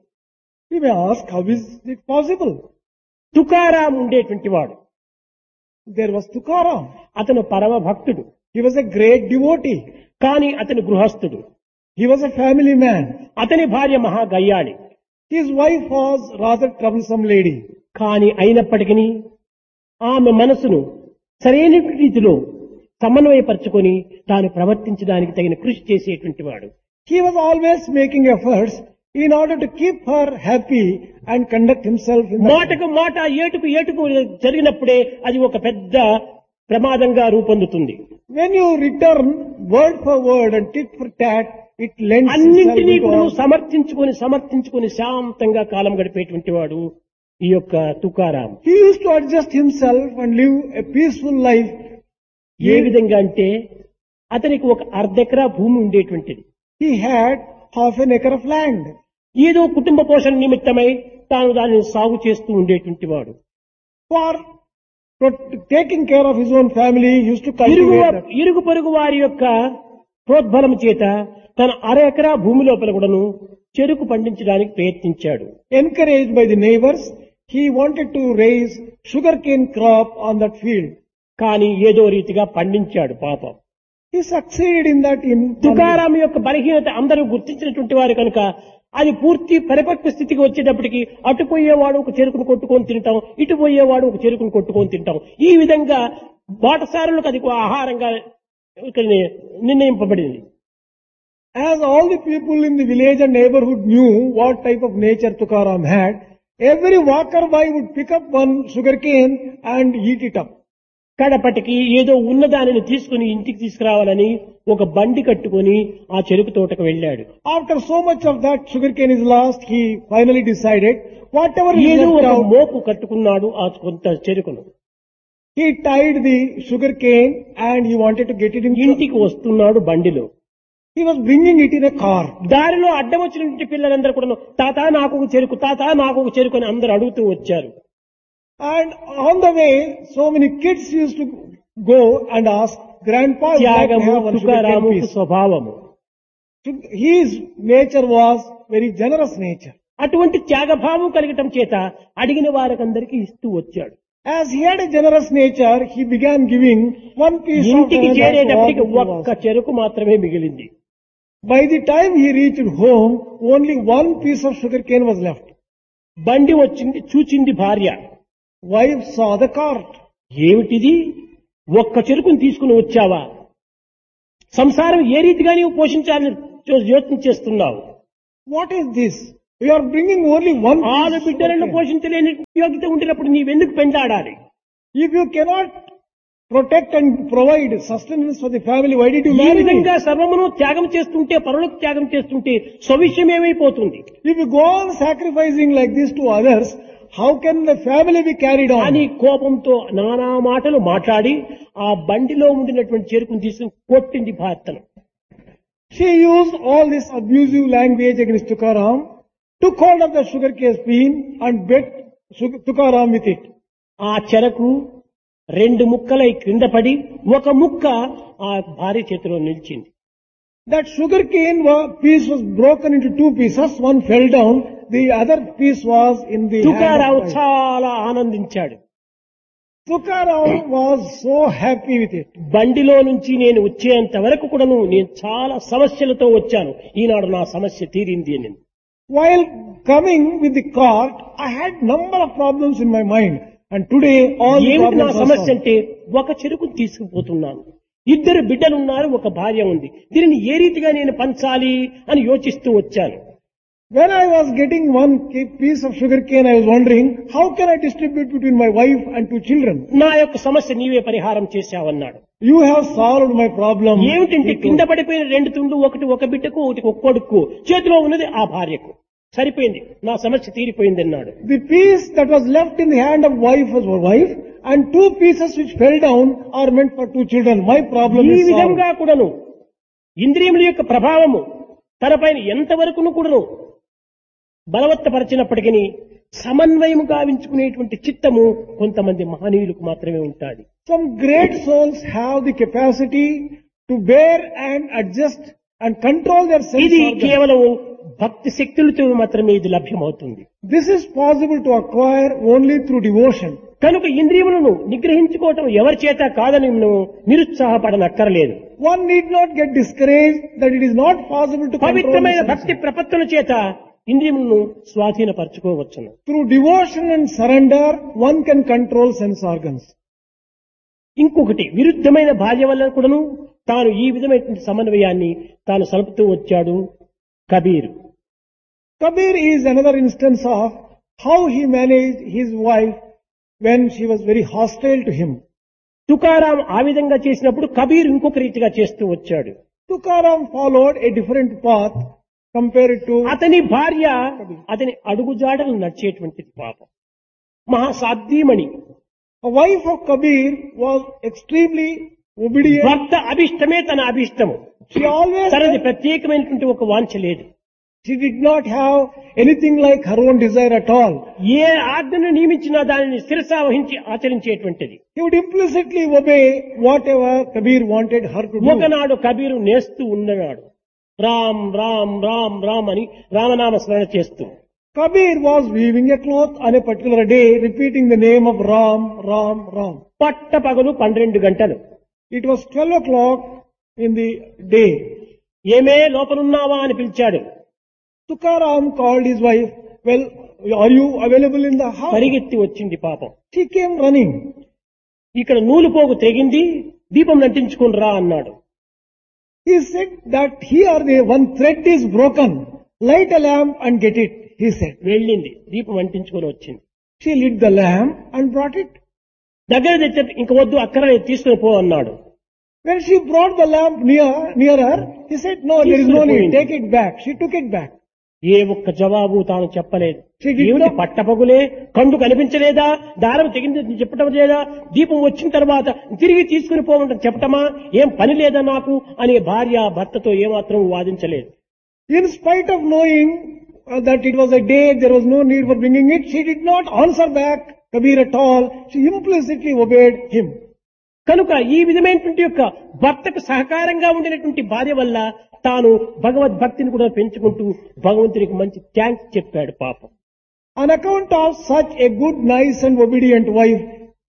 We may ask, how is it possible? Tukaram ఉండేటువంటి వాడు. There was Tukaram. అతను పరమ భక్తుడు, He was a great devotee. కానీ అతని గృహస్థుడు. He was a family man. అతని భార్య మహా గయ్యాళి. His wife was rather troublesome lady. కానీ అయినప్పటికీ ఆమె మనసును సరైన రీతిలో సమన్వయపరుచుకొని తాను ప్రవర్తించడానికి తగిన కృషి చేసేటువంటి వాడు. He was always making efforts in order to keep her happy and conduct himself in that way. మాటకు మాట ఏటుకు ఏటుకు జరిగినప్పుడే అది ఒక పెద్ద ప్రమాదంగా రూపొందుతుంది. When you return word for word and tit for tat, it lends itself అన్నింటినీ into కూడా all. సమర్థించుకొని శాంతంగా కాలం గడిపేటువంటి వాడు ఈ యొక్క Tukaram. He used to adjust himself and live a peaceful life. ఏ విధంగా అంటే అతనికి ఒక అర్ధెకరా భూమి ఉండేటువంటిది. He had half an acre of land. ఏదో కుటుంబ పోషణ నిమిత్తమై తాను దానిని సాగు చేస్తూ ఉండేటువంటి వాడు. For taking care of his own family, he used to cultivate that. ఇరుగు పొరుగు వారి యొక్క ప్రోద్బలం చేత తన అర ఎకరా భూమి లోపల కూడాను చెరుకు పండించడానికి ప్రయత్నించాడు. Encouraged by the neighbors, he wanted to raise sugarcane crop on that field. కానీ ఏదో రీతిగా పండించాడు పాపం. He succeeded in that. Tukaram యొక్క బలహీనత అందరూ గుర్తించినటువంటి వారు కనుక అది పూర్తి పరిపక్వ స్థితికి వచ్చేటప్పటికి అటు పోయేవాడు ఒక చెరుకును కొట్టుకొని తింటాం, ఇటు పోయేవాడు ఒక చెరుకును కొట్టుకొని తింటాం. ఈ విధంగా బాటసారులకు అది ఆహారంగా నిర్ణయింపబడింది. As all the people in the village and neighborhood knew what type of nature Tukaram had, every walker by would pick up one sugarcane and eat it up. కడపటికి ఏదో ఉన్నదానిని తీసుకుని ఇంటికి తీసుకురావాలని ఒక బండి కట్టుకొని ఆ చెరుకు తోటకు వెళ్ళాడు. After so much of that sugarcane is lost, he finally decided whatever he ఏదో left ఒక out, మోపు కట్టుకున్నాడు ఆ కొంత చెరుకును. he tied the sugarcane and he wanted to get it in. ఇంటికి వస్తున్నాడు బండిలో. He was bringing it in a car. దారిలో అడ్డం వచ్చినటువంటి పిల్లలందరూ కూడా తాత నాకు ఒక చెరుకు, తాత నాకు ఒక చెరుకు అని అందరూ అడుగుతూ వచ్చారు. And on the way, so many kids used to go and ask, Grandpa, would you like to త్యాగము have one sugarcane Tukaramu piece? స్వభావము. His nature was very generous nature. అటువంటి త్యాగభావం కలగటం చేత అడిగిన వారికందరికీ ఇస్తూ వచ్చాడు. As he had a generous nature, he began giving one piece of ఇంటికి land to all చేరేటప్పటికి who ఒక్క asked. చెరుకు మాత్రమే మిగిలింది. By the time he reached home, only one piece of sugarcane was left. బండి వచ్చింది, చూచింది భార్య. Wife saw the cart. ఏమిటిది, ఒక్క చెరుకుని తీసుకుని వచ్చావా? సంసారం ఏ రీతిగా నీవు పోషించాలని యోచన చేస్తున్నావు? What is this? We are bringing only one ఆరు piece. బిడ్డలను పోషించలేని యోగ్యత ఉండినప్పుడు నీవెందుకు పెంచాడాలి? If you cannot protect and provide sustenance for the family, why did you ఈ marry me? విధంగా సర్వమును త్యాగం చేస్తుంటే, పరులకు త్యాగం చేస్తుంటే స్వవిషయం ఏమైపోతుంది If you go on sacrificing like this to others, how can the family be carried అని on? కోపంతో నానా మాటలు మాట్లాడి ఆ బండిలో ఉండినటువంటి చెరుకును తీసుకుని కొట్టింది భర్తను. She used all this abusive language against Tukaram, took hold of the sugarcane bean and beat Tukaram with it. ఆ చెరకు రెండు ముక్కలై క్రింద పడి ఒక ముక్క ఆ భార్య చేతిలో నిలిచింది. That sugarcane piece was broken into two pieces. One fell down, the other piece was in the hand తుకారావు of wife. చాలా ఆనందించాడు. Tukaram was so happy with it. బండిలో నుంచి నేను వచ్చేంత వరకు కూడాను నేను చాలా సమస్యలతో వచ్చాను. ఈనాడు నా సమస్య తీరింది అని. While coming with the cart, I had number of problems in my mind. And today all the ఏమిటి నా problems are సమస్య solved. అంటే ఒక చెరుకును తీసుకుపోతున్నాను. ఇద్దరు బిడ్డలున్నారు, ఒక భార్య ఉంది. దీనిని ఏ రీతిగా నేను పంచాలి అని యోచిస్తూ వచ్చాను. When I was getting one piece of sugar cane, I was wondering, how can I distribute between my wife and two children? నా యొక్క సమస్య నీవే పరిహారం చేశావన్నాడు. You have solved my problem. ఏమిటంటే కింద పడిపోయిన రెండు తుండ్లు, ఒకటి ఒక బిడ్డకు, ఒకటి ఒక కొడుకు, చేతిలో ఉన్నది ఆ భార్యకు. సరిపోయింది, నా సమస్య తీరిపోయింది అన్నాడు. The piece that was left in the hand of wife was for wife, and two pieces which fell down are meant for two children. My problem ఈ is solved. విధంగా కూడాను ఇంద్రియముల యొక్క ప్రభావము తనపైన ఎంతవరకును కూడాను బలవత్తపరిచినప్పటికీ సమన్వయము గావించుకునేటువంటి చిత్తము కొంతమంది మహనీయులకు మాత్రమే ఉంటాది. Some great souls have the capacity to bear and adjust and control their sense ఇది organs. కేవలం భక్తి శక్తులతో మాత్రమే ఇది లభ్యమవుతుంది. This is possible to acquire only through devotion. కనుక ఇంద్రియములను నిగ్రహించుకోవటం ఎవరి చేత కాదని మనం నిరుత్సాహపడనక్కర్లేదు. One need not get discouraged that it is not possible to control పవిత్రమైన the భక్తి senses. ప్రపత్తుల చేత ఇంద్రియములను స్వాధీనపరచుకోవచ్చును. Through devotion and surrender, one can control sense organs. ఇంకొకటి విరుద్ధమైన భార్య వల్ల కూడాను తాను ఈ విధమైనటువంటి సమన్వయాన్ని తాను సలుపుతూ వచ్చాడు Kabir. Kabir is another instance of how he managed his wife when she was very hostile to him. Tukaram ఆ విధంగా చేసినప్పుడు కబీర్ ఇంకొక రీతిగా చేస్తూ వచ్చాడు. Tukaram followed a different path compared to అతని భార్య అతని అడుగుజాడలు నడిచేటువంటిది పాపం. మహాసాధ్యమణి. a wife of Kabir was extremely obedient. భర్త అభిష్టమే తన అభిష్టము. She always తనది ప్రత్యేకమైనటువంటి ఒక వాంఛ లేదు. she did not have anything like her own desire at all. ఏ ఆజ్ఞను నియమించినా దానిని శిరసా వహించి ఆచరించేటువంటిది. He would implicitly obey whatever Kabir wanted her to do. ఒకనాడు కబీరు నేస్తూ ఉన్నాడు. రామ్ రామ్ రామ్ రామ్ అని రామనామ స్మరణ చేస్తూ. Kabir was weaving a cloth on a particular day, repeating the name of Ram, Ram, Ram. పట్ట పగలు 12 గంటలు. It was 12 o'clock in the day. ఏమే లోపలున్నావా అని పిలిచాడు. Tukaram called his wife. Well, are you available in the house? పరిగెత్తి వచ్చింది పాపం. She came running. ఇక్కడ నూలు పోగు తెగింది, దీపం నంటించుకుని రా అన్నాడు. He said that here the one thread is broken. Light a lamp and get it, he said. వెళ్ళింది, దీపం అంటించుకొని వచ్చింది. She lit the lamp and brought it. దగ్గర తెచ్చ ఇంక వద్దు, అక్కడ తీసుకుని పో అన్నాడు. When she brought the lamp nearer, he said, no, there is no need, take it back. She took it back. ఏ ఒక్క జవాబు తాను చెప్పలేదు. She did ఏమిటి not- పట్టపగులే, కండు కనిపించలేదా, దారం తెగింది చెప్పటం లేదా, దీపం వచ్చిన తర్వాత తిరిగి తీసుకుని పోవడం చెప్పటమా, ఏం పని లేదా నాకు అనే భార్య భర్తతో ఏమాత్రం వాదించలేదు. In spite of knowing that it was a day, there was no need for bringing it, she did not answer back Kabir at all. She implicitly obeyed him. కనుక ఈ విధమైనటువంటి యొక్క భర్తకు సహకారంగా ఉండినటువంటి భార్య వల్ల తాను భగవద్భక్తిని కూడా పెంచుకుంటూ భగవంతునికి మంచి థ్యాంక్స్ చెప్పాడు పాపం. On account of such a good, nice and obedient wife,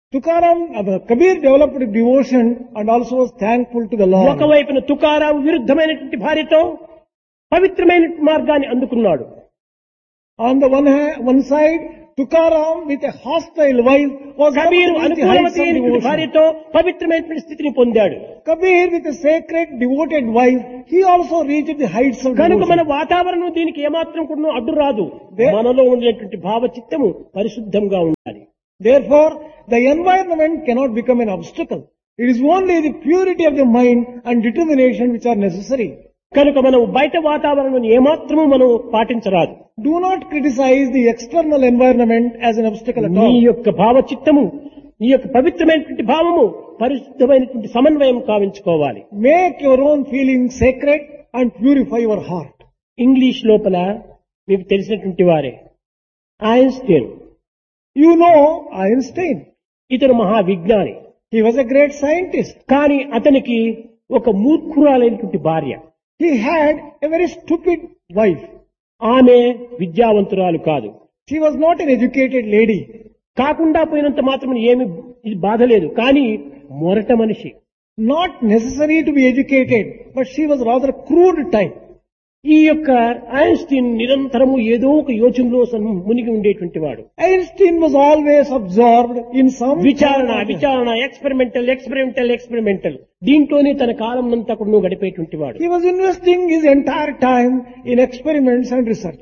Kabir developed devotion and also was thankful to the Lord. ఒకవైపున తుకారాం విరుద్ధమైనటువంటి భార్యతో పవిత్రమైన మార్గాన్ని అందుకున్నాడు. On the one side, Tukaram with a hostile wife was able Kabir to reach the heights Anukulavati of అయినటువంటి devotion. భార్యతో పవిత్రమైనటువంటి స్థితిని పొందాడు. Kabir with a sacred devoted wife, he also reached the heights of కనుక మన devotion. వాతావరణం దీనికి ఏమాత్రం కూడా అడ్డు రాదు. There- మనలో ఉండేటువంటి భావచిత్తము పరిశుద్ధంగా ఉండాలి. Therefore, the environment cannot become an obstacle. It is only the purity of the mind and determination which are necessary. కనుక మనం బయట వాతావరణం ఏమాత్రము మనం పాటించరాదు. Do not criticize the external environment as an obstacle at నీ all. యొక్క భావచిత్తము, నీ యొక్క పవిత్రమైనటువంటి భావము పరిశుద్ధమైనటువంటి సమన్వయం కావించుకోవాలి. Make your own feelings sacred and purify your heart. English లోపల మీకు తెలిసినటువంటి వారే ఐన్స్టీన్. You know Einstein. ఇతను మహా విజ్ఞాని. He was a great scientist. కానీ అతనికి ఒక మూర్ఖురాలైనటువంటి భార్య. He had a very stupid wife. ఆమె విద్యావంతురాలు కాదు. She was not an educated lady. కాకుండా పోయినంత మాత్రం ఏమి ఇది బాధ లేదు. కానీ మొరట మనిషి. Not necessary to be educated, but she was rather crude type. ఈ యొక్క ఐన్స్టీన్ నిరంతరము ఏదో ఒక యోచనలో మునిగి ఉండేటువంటి వాడు. Einstein was always absorbed in some విచారణ ఎక్స్పెరిమెంటల్ దీంట్లోనే తన కాలం అంతా కూడా గడిపేటువంటి వాడు. He was investing his entire time in experiments and research.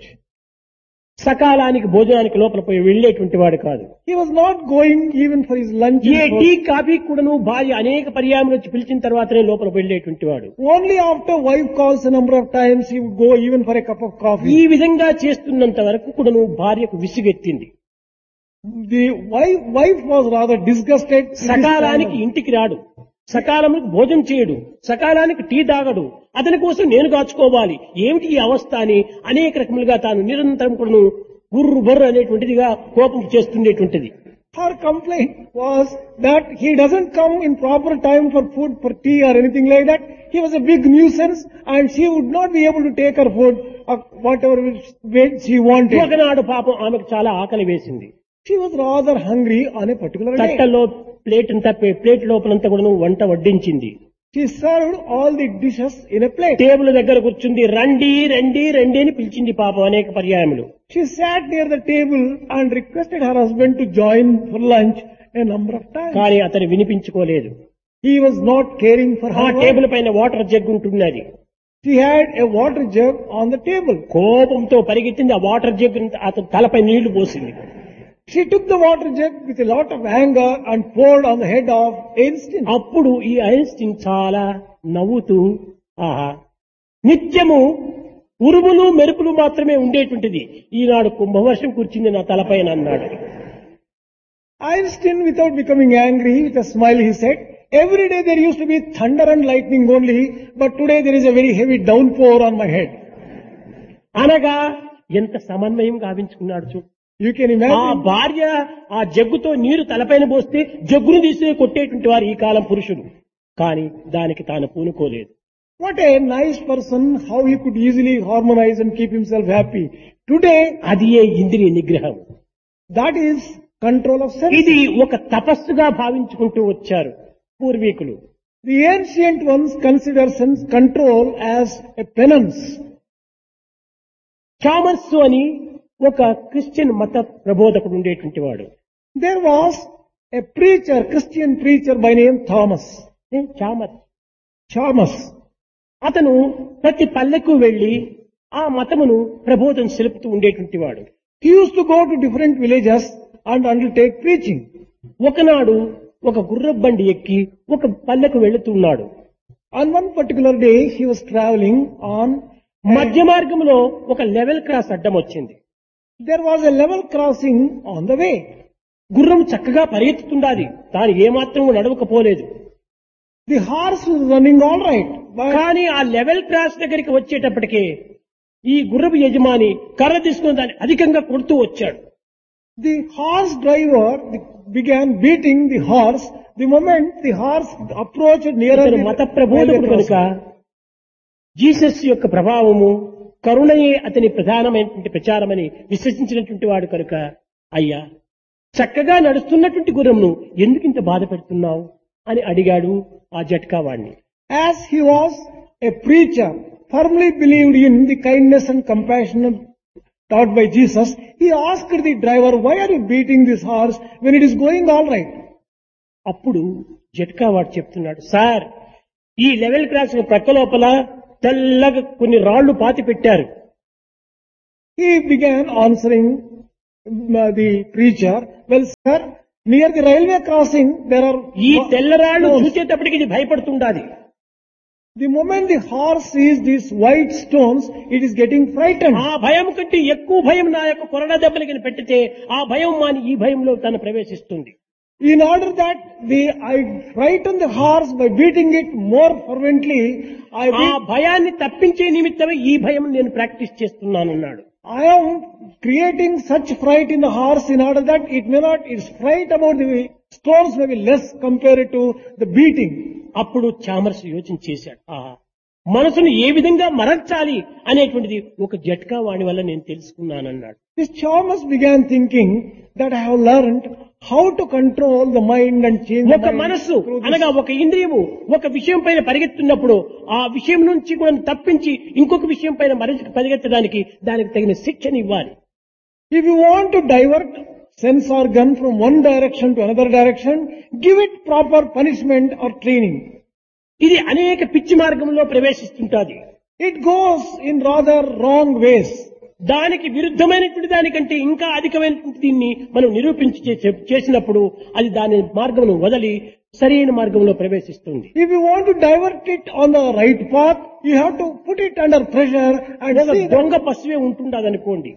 సకాలానికి భోజనానికి లోపల పోయి వెళ్లేటువంటి వాడు కాదు. He was not going even for his lunch. A tea coffee కూడాను భార్య అనేక పర్యాయములు వచ్చి పిలిచిన తర్వాతనే లోపల వెళ్లేటువంటి వాడు. Only after wife calls a number of times he would go even for a cup of ఈ coffee. విధంగా చేస్తున్నంత వరకు కూడాను భార్యకు విసుగెత్తింది. The wife was rather disgusted. with this సకాలానికి kind of- ఇంటికి రాడు, సకాలానికి భోజనం చేయడు, సకాలానికి టీ తాగడు, అతని కోసం నేను కాచుకోవాలి, ఏమిటి ఈ అవస్థ అని అనేక రకములుగా తాను నిరంతరం కూడా గుర్రు బర్రు అనేటువంటిదిగా కోపం చేస్తుండేటువంటిది. Her complaint was that he doesn't come in proper time for food, for tea or anything like that. He was a big nuisance and she would not be able to take her food of whatever way she wanted. ఒకనాడు పాపం ఆమెకు చాలా ఆకలి వేసింది. She was rather hungry on a particular day. తట్టలో plate లోపలంతా కూడా వంట వడ్డించింది. She served all the dishes in a plate. Table దగ్గర కూర్చుంది. రండి రండి రండి అని పిలిచింది పాపం అనేక పర్యాయములు. She sat near the table and requested her husband to join for lunch a number of times. కానీ అతను వినిపించుకోలేదు. He was not caring for ఆ her. టేబుల్ పైన వాటర్ జగ్ ఉంటున్నది. She had a water jug on the table. కోపంతో పరిగెత్తింది. ఆ water jug అతని తలపై నీళ్లు పోసింది. She took the water jug with a lot of anger and poured on the head of Einstein. అప్పుడు ఈ ఐన్స్టీన్ చాలా నవ్వుతూ, ఆహా, నిత్యము ఉరుములు మెరుపులు మాత్రమే ఉండేటువంటిది, ఈనాడు కుంభవర్షం కూర్చుంది నా తలపైన అన్నాడు. Einstein, without becoming angry, with a smile, he said, every day there used to be thunder and lightning only, but today there is a very heavy downpour on my head. అనగా ఎంత సమన్వయం గావించుకున్నాడు చూడు. You can ఆ imagine. భార్య ఆ జగ్గుతో నీరు తలపైన పోస్తే జగ్గును తీసి కొట్టేటువంటి వారు ఈ కాలం పురుషులు. కానీ దానికి తాను పూనుకోలేదు. What a nice person, how he could easily harmonize and keep himself happy. Today, అది ఏ ఇంద్రియ నిగ్రహం. that is control of sense. ఇది ఒక తపస్సుగా భావించుకుంటూ వచ్చారు పూర్వీకులు. The ancient ones consider sense control as a penance. చామర్సు అని ఒక క్రిస్టియన్ మత ప్రబోధకుడు ఉండేటువంటి వాడు. There was a preacher, Christian preacher by name Thomas. Chalmers. అతను ప్రతి పల్లెకు వెళ్లి ఆ మతమును ప్రబోధం సెలుపుతూ ఉండేటువంటి వాడు. He used to go to different villages and undertake preaching. ఒకనాడు ఒక గుర్రబండి ఎక్కి ఒక పల్లెకు వెళుతున్నాడు. On one particular day, he was traveling on. మధ్య మార్గంలో ఒక లెవెల్ క్రాస్ అడ్డం వచ్చింది. There was a level crossing on the way. గుర్రం చక్కగా పరిగెత్తుతుండాలి, తాను ఏమాత్రం నడవకపోలేదు. The horse was running all right, but కానీ ఆ లెవెల్ క్రాస్ దగ్గరికి వచ్చేటప్పటికే ఈ గుర్రపు యజమాని కర్ర తీసుకుని దాన్ని అధికంగా కొడుతూ వచ్చాడు. the horse driver began beating the horse the moment the horse approached nearer ఇతను మత ప్రబోధకుడు కనుక జీసస్ యొక్క ప్రభావము కరుణయే అతని ప్రధానమైనటువంటి ప్రచారమని విశ్వసించినటువంటి వాడు కనుక, అయ్యా, చక్కగా నడుస్తున్నటువంటి గుర్రంను ఎందుకు ఇంత బాధ పెడుతున్నావు అని అడిగాడు ఆ జట్కా వాడిని. As he was a preacher, firmly believed in the kindness and compassion taught by Jesus, he asked the driver, why are you beating this horse when it is going all right? అప్పుడు జట్కా వాడు చెప్తున్నాడు, sir ఈ level cross ప్రక్క లోపల తెల్లగా కొన్ని రాళ్లు పాతి పెట్టారు. He began answering the preacher, well sir, near the railway crossing there are... ఈ తెల్ల రాళ్లు చూసేటప్పటికి ఇది భయపడుతుండాలి. The moment the horse sees these white stones, it is getting frightened. ఆ భయం కంటే ఎక్కువ భయం నా యొక్క కొరడా దెబ్బలకి పెట్టితే ఆ భయం మాని ఈ భయంలో తను ప్రవేశిస్తుంది. In order that I frighten the horse by beating it more fervently, ఆ భయాన్ని తప్పించే నిమిత్తమే ఈ భయం నేను practice చేస్తున్నానన్నాడు. I am creating such fright in the horse in order that its fright about the stones may be less compared to the beating. అప్పుడు Chalmers యోచన చేశాడు, మనసును ఏ విధంగా మరల్చాలి అనేటువంటిది ఒక జట్కా వాడి వల్ల నేను తెలుసుకున్నానన్నాడు. This Chalmers began thinking that I have learned how to control the mind and change the ఒక mind. మనస్సు అనగా ఒక ఇంద్రియము ఒక విషయం పైన పరిగెత్తున్నప్పుడు ఆ విషయం నుంచి కూడా తప్పించి ఇంకొక విషయం పైన పరిగెత్తడానికి దానికి తగిన శిక్షణ ఇవ్వాలి. If you want to divert sense organ from one direction to another direction, give it proper punishment or training. ఇది అనేక పిచ్చి మార్గంలో ప్రవేశిస్తుంటాది. It goes in rather wrong ways. దానికి విరుద్ధమైనటువంటి దానికంటే ఇంకా అధికమైనటువంటి దీన్ని మనం నిరూపించి చేసినప్పుడు అది దాని మార్గమును వదిలి సరైన మార్గంలో ప్రవేశిస్తుంది. If you want to divert it on the right path, you have to put it under pressure and see దొంగ పశువే ఉంటుండదనుకోండి,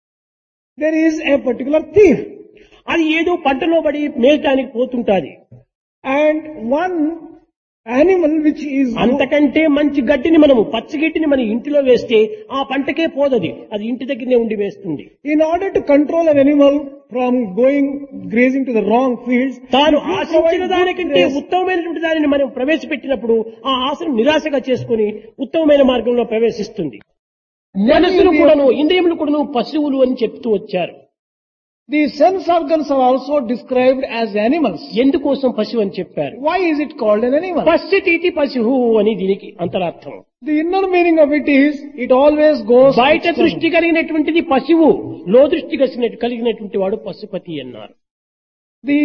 there is a particular thief. అది ఏదో పంటలో పడి మేయటానికి పోతుంటాది. And one animal which is... అంతకంటే మంచి గడ్డిని మనము పచ్చగడ్డిని మన ఇంటిలో వేస్తే ఆ పంటకే పోదది, అది ఇంటి దగ్గరనే ఉండి వేస్తుంది. In order to control an animal from grazing to the wrong fields, తాను ఆశించిన దానికంటే ఉత్తమమైనటువంటి దానిని మనం ప్రవేశపెట్టినప్పుడు ఆ ఆశను నిరాశగా చేసుకుని ఉత్తమమైన మార్గంలో ప్రవేశిస్తుంది. మనసును కూడాను ఇంద్రియములు కూడాను పశువులు అని చెప్తూ వచ్చారు. The sense organs are also described as animals. ఎందుకోసం పశువు అని చెప్పారు? Why is it called an animal? పశ్చితీతి పశువు అని దీనికి అంతరార్థం. The inner meaning of it is, it always goes... బయట దృష్టి కలిగినటువంటిది పశువు, లో దృష్టి కలిగినటువంటి వాడు పశుపతి అన్నారు. The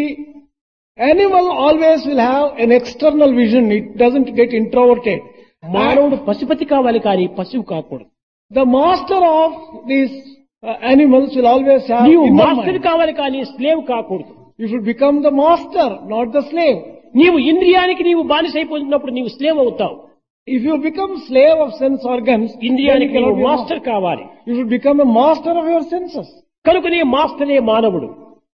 animal always will have an external vision. It doesn't get introverted. మానవుడు పశుపతి కావాలి కానీ పశువు కాకూడదు. The master of these animals will always have నీవు inner మాస్టర్ mind. కావాలి కానీ స్లేవ్ కాకూడదు. You should become the master, not the slave. నీవు ఇంద్రియానికి నీవు బానిసైపోతున్నప్పుడు నీవు స్లేవ్ అవుతావు. If you become slave of sense organs, then you ఇంద్రియానికి cannot నీవు be a master కావాలి. You should become a master of your senses. కనుకనే మాస్టరే మానవుడు.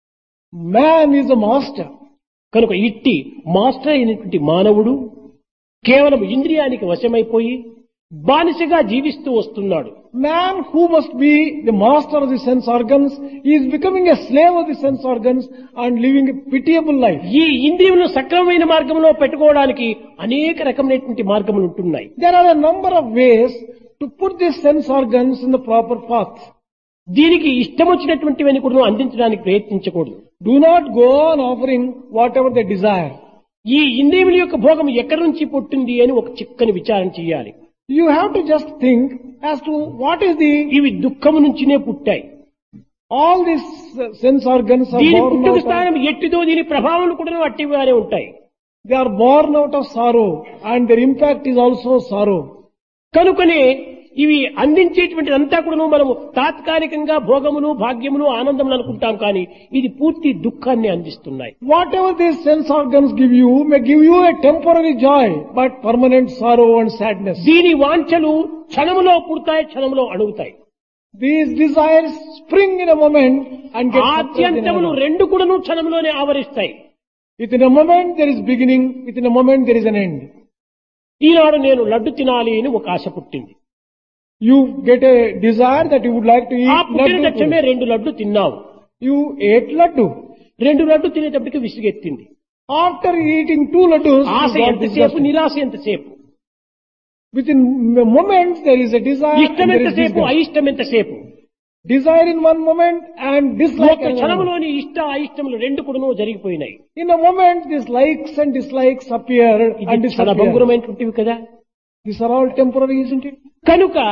Man is a master. కనుక ఇట్టి మాస్టర్ అయినటువంటి మానవుడు కేవలం ఇంద్రియానికి వశమైపోయి బానిసగా జీవిస్తూ వస్తున్నాడు. Man who must be the master of the sense organs, he is becoming a slave of the sense organs and living a pitiable life. ఈ ఇంద్రియములను సక్రమమైన మార్గంలో పెట్టుకోవడానికి అనేక రకమైనటువంటి మార్గములు ఉంటున్నాయి. There are a number of ways to put these sense organs in the proper path. దీనికి ఇష్టం వచ్చినటువంటివన్నీ కూడా అందించడానికి ప్రయత్నించకూడదు. Do not go on offering whatever they desire. ఈ ఇంద్రియముల యొక్క భోగం ఎక్కడి నుంచి పుట్టింది అని ఒక చిక్కని విచారణ చేయాలి. You have to just think as to what is the... ఇవి దుఃఖము నుంచినే పుట్టాయి. All these sense organs are దీని born పుట్టుక out of... స్థానం ఎట్టిదో దీని ప్రభావం కూడా అట్టిగానే ఉంటాయి. They are born out of sorrow and their impact is also sorrow. కనుకనే ఇవి అందించేటువంటి అంతా కూడా మనము తాత్కాలికంగా భోగములు భాగ్యములు ఆనందములు అనుకుంటాం కానీ ఇది పూర్తి దుఃఖాన్ని అందిస్తున్నాయి. Whatever these sense organs give you may give you a temporary joy, but permanent sorrow and sadness. దీని వాంఛలు క్షణములో పుడతాయి, క్షణములో అణుగుతాయి. These desires spring in a moment and get suppressed in ఆద్యంతములు another. రెండు కూడాను క్షణంలోనే ఆవరిస్తాయి. Within a moment there is beginning, within a moment there is an end. ఈనాడు నేను లడ్డు తినాలి అని ఒక ఆశ పుట్టింది. You get a desire that you would like to ఆ eat పుట్టిన laddu. తక్షణమే 2 లడ్డు తిన్నావు. You ate laddu. 2 laddu తినేటప్పటికి విసుగెత్తింది. After eating 2 laddus, Asha you got ఎంతసేపు, disgusted. నిరాశ ఎంతసేపు, Within a moment there is a desire ఇష్టం and there is ఎంతసేపు, disgust. అయిష్టం ఎంతసేపు. Desire in one moment and dislike ఒక in another. క్షణంలోని ఇష్ట అయిష్టములు రెండు కూడాను జరిగిపోయినాయి. In a moment these likes and dislikes appear and ఇది చాలా disappear. భంగురమైనటువంటివి కదా. These are all temporary, isn't it? కనుక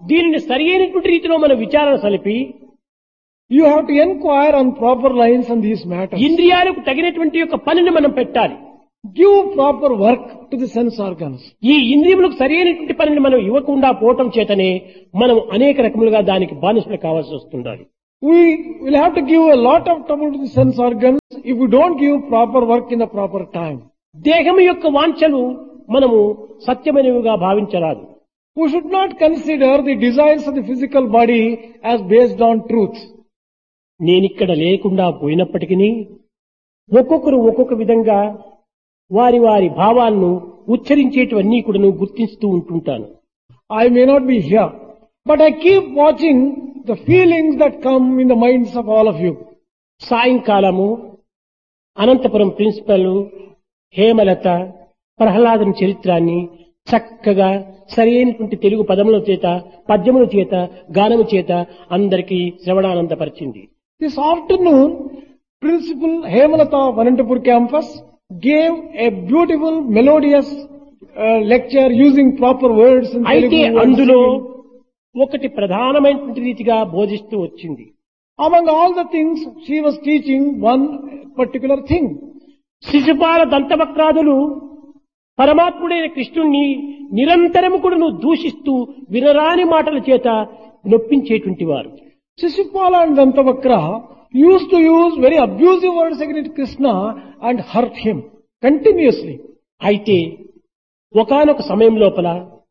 దీనిని సరి అయినటువంటి రీతిలో మనం విచారణ సలిపి You have to inquire on proper lines on these matters. ఇంద్రియాలకు తగినటువంటి యొక్క పనిని మనం పెట్టాలి. Give proper work to the sense organs. ఈ ఇంద్రియములకు సరి అయినటువంటి పనిని మనం ఇవ్వకుండా పోవటం చేతనే మనం అనేక రకములుగా దానికి బానిసలు కావాల్సి వస్తుండాలి. We will have to give a lot of trouble to the sense organs if we don't give proper work in the proper time. దేహం యొక్క వాంఛలు మనము సత్యమైనవిగా భావించరాదు. We should not consider the desires of the physical body as based on truth. నేనిక్కడ లేకుండా పోయినప్పటికీ ఒక్కొక్కరు ఒక్కొక్క విధంగా వారి వారి భావాలను ఉచ్చరించేటివన్నీ కూడా గుర్తిస్తూ ఉంటుంటాను. I may not be here, but I keep watching the feelings that come in the minds of all of you. సాయంకాలము అనంతపురం ప్రిన్సిపల్ హేమలత ప్రహ్లాదం చరిత్రాన్ని చక్కగా సరైనటువంటి తెలుగు పదముల చేత పద్యముల చేత గానము చేత అందరికీ శ్రవణానందపరిచింది. This afternoon, Principal Hemalata of Anantapur campus gave a beautiful melodious lecture using proper words in అయితే Telugu. అందులో ఒకటి ప్రధానమైనటువంటి రీతిగా బోధిస్తూ వచ్చింది. Among all the things, she was teaching one particular thing. Shishupala దంతవక్రాదులు పరమాత్ముడైన కృష్ణుణ్ణి నిరంతరము కూడా దూషిస్తూ వినరాని మాటల చేత నొప్పించేటువంటి వారు. Shishupala and Dantavakra used to use very abusive words against Krishna and hurt him continuously. అయితే ఒకానొక సమయం లోపల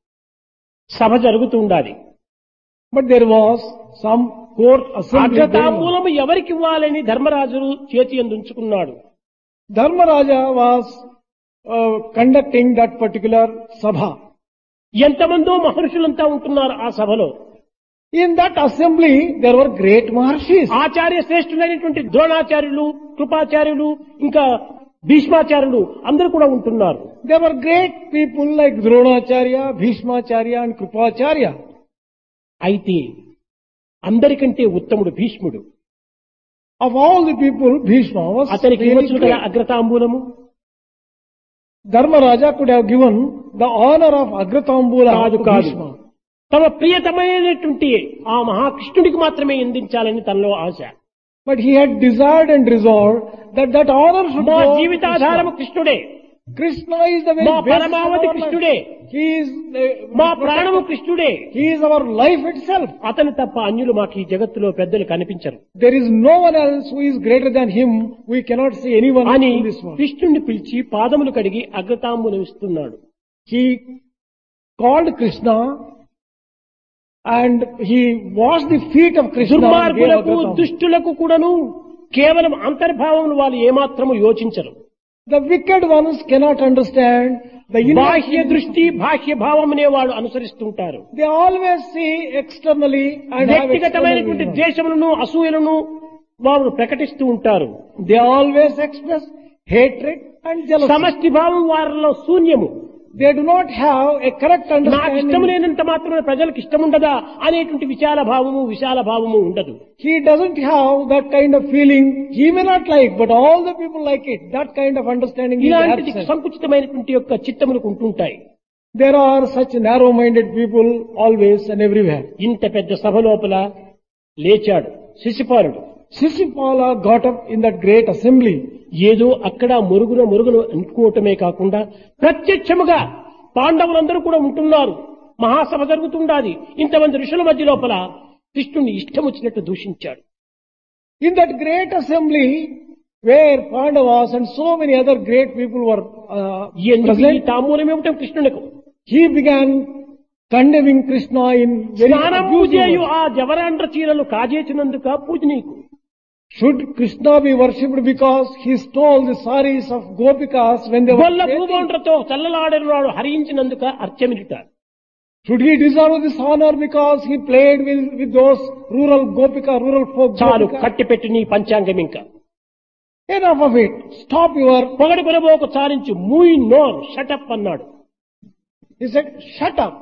సభ జరుగుతూ ఉండాలి. But there was some court assembly. going on. అగ్రతాంబూలము ఎవరికి ఇవ్వాలని ధర్మరాజు చేతి అందుంచుకున్నాడు. Dharmaraja was conducting that particular sabha. ఎంతమందో మహర్షులంతా ఉంటున్నారు ఆ సభలో. In that assembly, there were great Maharshis. ఆచార్య శ్రేష్ఠులైనటువంటి ద్రోణాచార్యులు, కృపాచార్యులు, ఇంకా భీష్మాచార్యులు అందరూ కూడా ఉంటున్నారు. There were great people like Dronacharya, Bhishmacharya and Krupacharya. అయితే అందరికంటే ఉత్తముడు భీష్ముడు. Of all the people, Bhishma was అతనికి really ఇవ్వచ్చు కదా great. అగ్రతాంబూలము. Dharmaraja could have given the honor of Agratambula కాదు to కాదు, Bhishma. తమ ప్రియతమైనటువంటి ఆ మహాకృష్ణుడికి మాత్రమే అందించాలని తనలో ఆశ. But he had desired and resolved that that honor should మా go to జీవితాధారము Krishna. కృష్ణుడే, Krishna is the very మా best of పరమావధి our కృష్ణుడే, life. He is మా ప్రాణము కృష్ణుడే. He is our life itself. అతను తప్ప అన్యులు మాకు ఈ జగత్తులో పెద్దలు కనిపించరు There is no one else who is greater than him. We cannot see anyone అని in this world. కృష్ణుడిని పిలిచి పాదములు కడిగి అగ్రతాంబూలం ఇస్తున్నాడు. He called Krishna and he washed the feet of Krishna. and gave దుర్మార్గులకు Agratambula. దుష్టులకు కూడాను కేవలం అంతర్భావములు వాళ్ళు ఏమాత్రము యోచించరు. The wicked ones cannot understand the inner బాహ్య feelings. దృష్టి బాహ్య భావమునే వాళ్ళు అనుసరిస్తుంటారు. They always see externally and have external వ్యక్తిగతమైనటువంటి vision. ద్వేషములను అసూయలను వారు ప్రకటిస్తూ ఉంటారు. They always express hatred and jealousy. సమష్టి భావం వారిలో శూన్యము. They do not have a correct నాకు ఇష్టం understanding. లేనంత మాత్రమే ప్రజలకు ఇష్టం ఉండదా అనేటువంటి విశాల భావము ఉండదు. He doesn't have that kind of feeling. He may not like, but all the people like it. That kind of understanding is ఇలాంటి absent. సంకుచితమైనటువంటి యొక్క చిత్తములకు ఉంటుంటాయి. There are such narrow-minded people always and everywhere. ఇంత పెద్ద సభ లోపల లేచాడు శిశుపాలుడు. Shishupala got up in that great assembly. ఏదో అక్కడ మురుగును అనుకోవటమే కాకుండా ప్రత్యక్షముగా పాండవులందరూ కూడా ఉంటున్నారు. మహాసభ జరుగుతుండాలి. ఇంతమంది ఋషుల మధ్య లోపల కృష్ణుని ఇష్టం వచ్చినట్టు దూషించాడు. In that great assembly where Pandavas and so many other great people were ఎందుకు ఈ present, తాంబూలం ఇవ్వటం కృష్ణునికి? he began condemning Krishna in very స్నానం abusive పూజయు words. ఆ జవరాండ్ర చీరలు కాజేసినందుక పూజ నీకు. Should Krishna be worshipped because he stole the saris of Gopikas when they were Golla bathing? భూమౌండ్రతో చల్లలాడినాడు హరించినందుక అర్చమిట. Should he deserve this honor because he played with those rural folk చాలు Gopikas? కట్టిపెట్టి నీ పంచాంగం ఇంకా Enough of it. Stop your... పొగడి పొరబోకు చాలించి మూయి నోర్ shut up అన్నాడు. He said, shut up.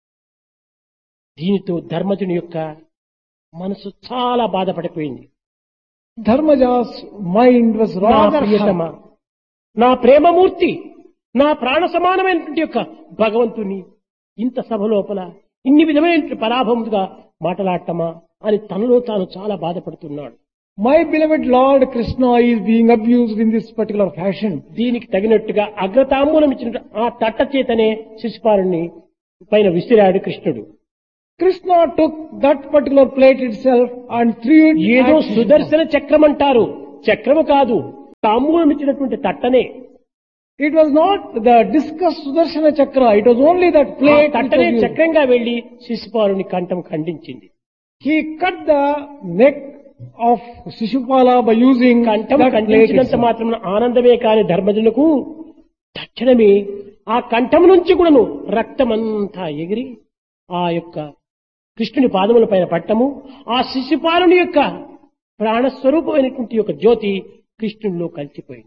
దీనితో ధర్మజుని యొక్క మనసు చాలా బాధపడిపోయింది. Dharmaja's mind was నా rather ప్రియతమ, hurt. నా ప్రేమమూర్తి, నా ప్రాణ సమానమైనటువంటి యొక్క భగవంతుని ఇంత సభ లోపల ఇన్ని విధమైన పరాభముగా మాట్లాడటమా అని తనలో తాను చాలా బాధపడుతున్నాడు. My beloved Lord Krishna is being abused in this particular fashion. దీనికి తగినట్టుగా అగ్రతాంబూలం ఇచ్చిన ఆ తట్ట చేతనే శిశుపాలుని పైన విసిరాడు కృష్ణుడు. Krishna took that particular plate itself and threw it. ఏదో at సుదర్శన చక్రం అంటారు, చక్రము కాదు, తాంబూలం ఇచ్చినటువంటి తట్టనే. It was not the discus Sudarshana Chakra, it was only that ఆ plate. which తట్టనే was used. చక్రంగా వెళ్లి శిశుపాలుని కంఠం ఖండించింది. He cut the neck of Shishupala by using కంఠం that plate ఖండించినంత itself. మాత్రం ఆనందమే కాని ధర్మజులకు తక్షణమే ఆ కంఠం నుంచి కూడాను రక్తమంతా ఎగిరి ఆ యొక్క కృష్ణుని పాదముల పైన పట్టము, ఆ శిశుపాలుని యొక్క ప్రాణస్వరూపమైనటువంటి యొక్క జ్యోతి కృష్ణునిలో కలిసిపోయింది.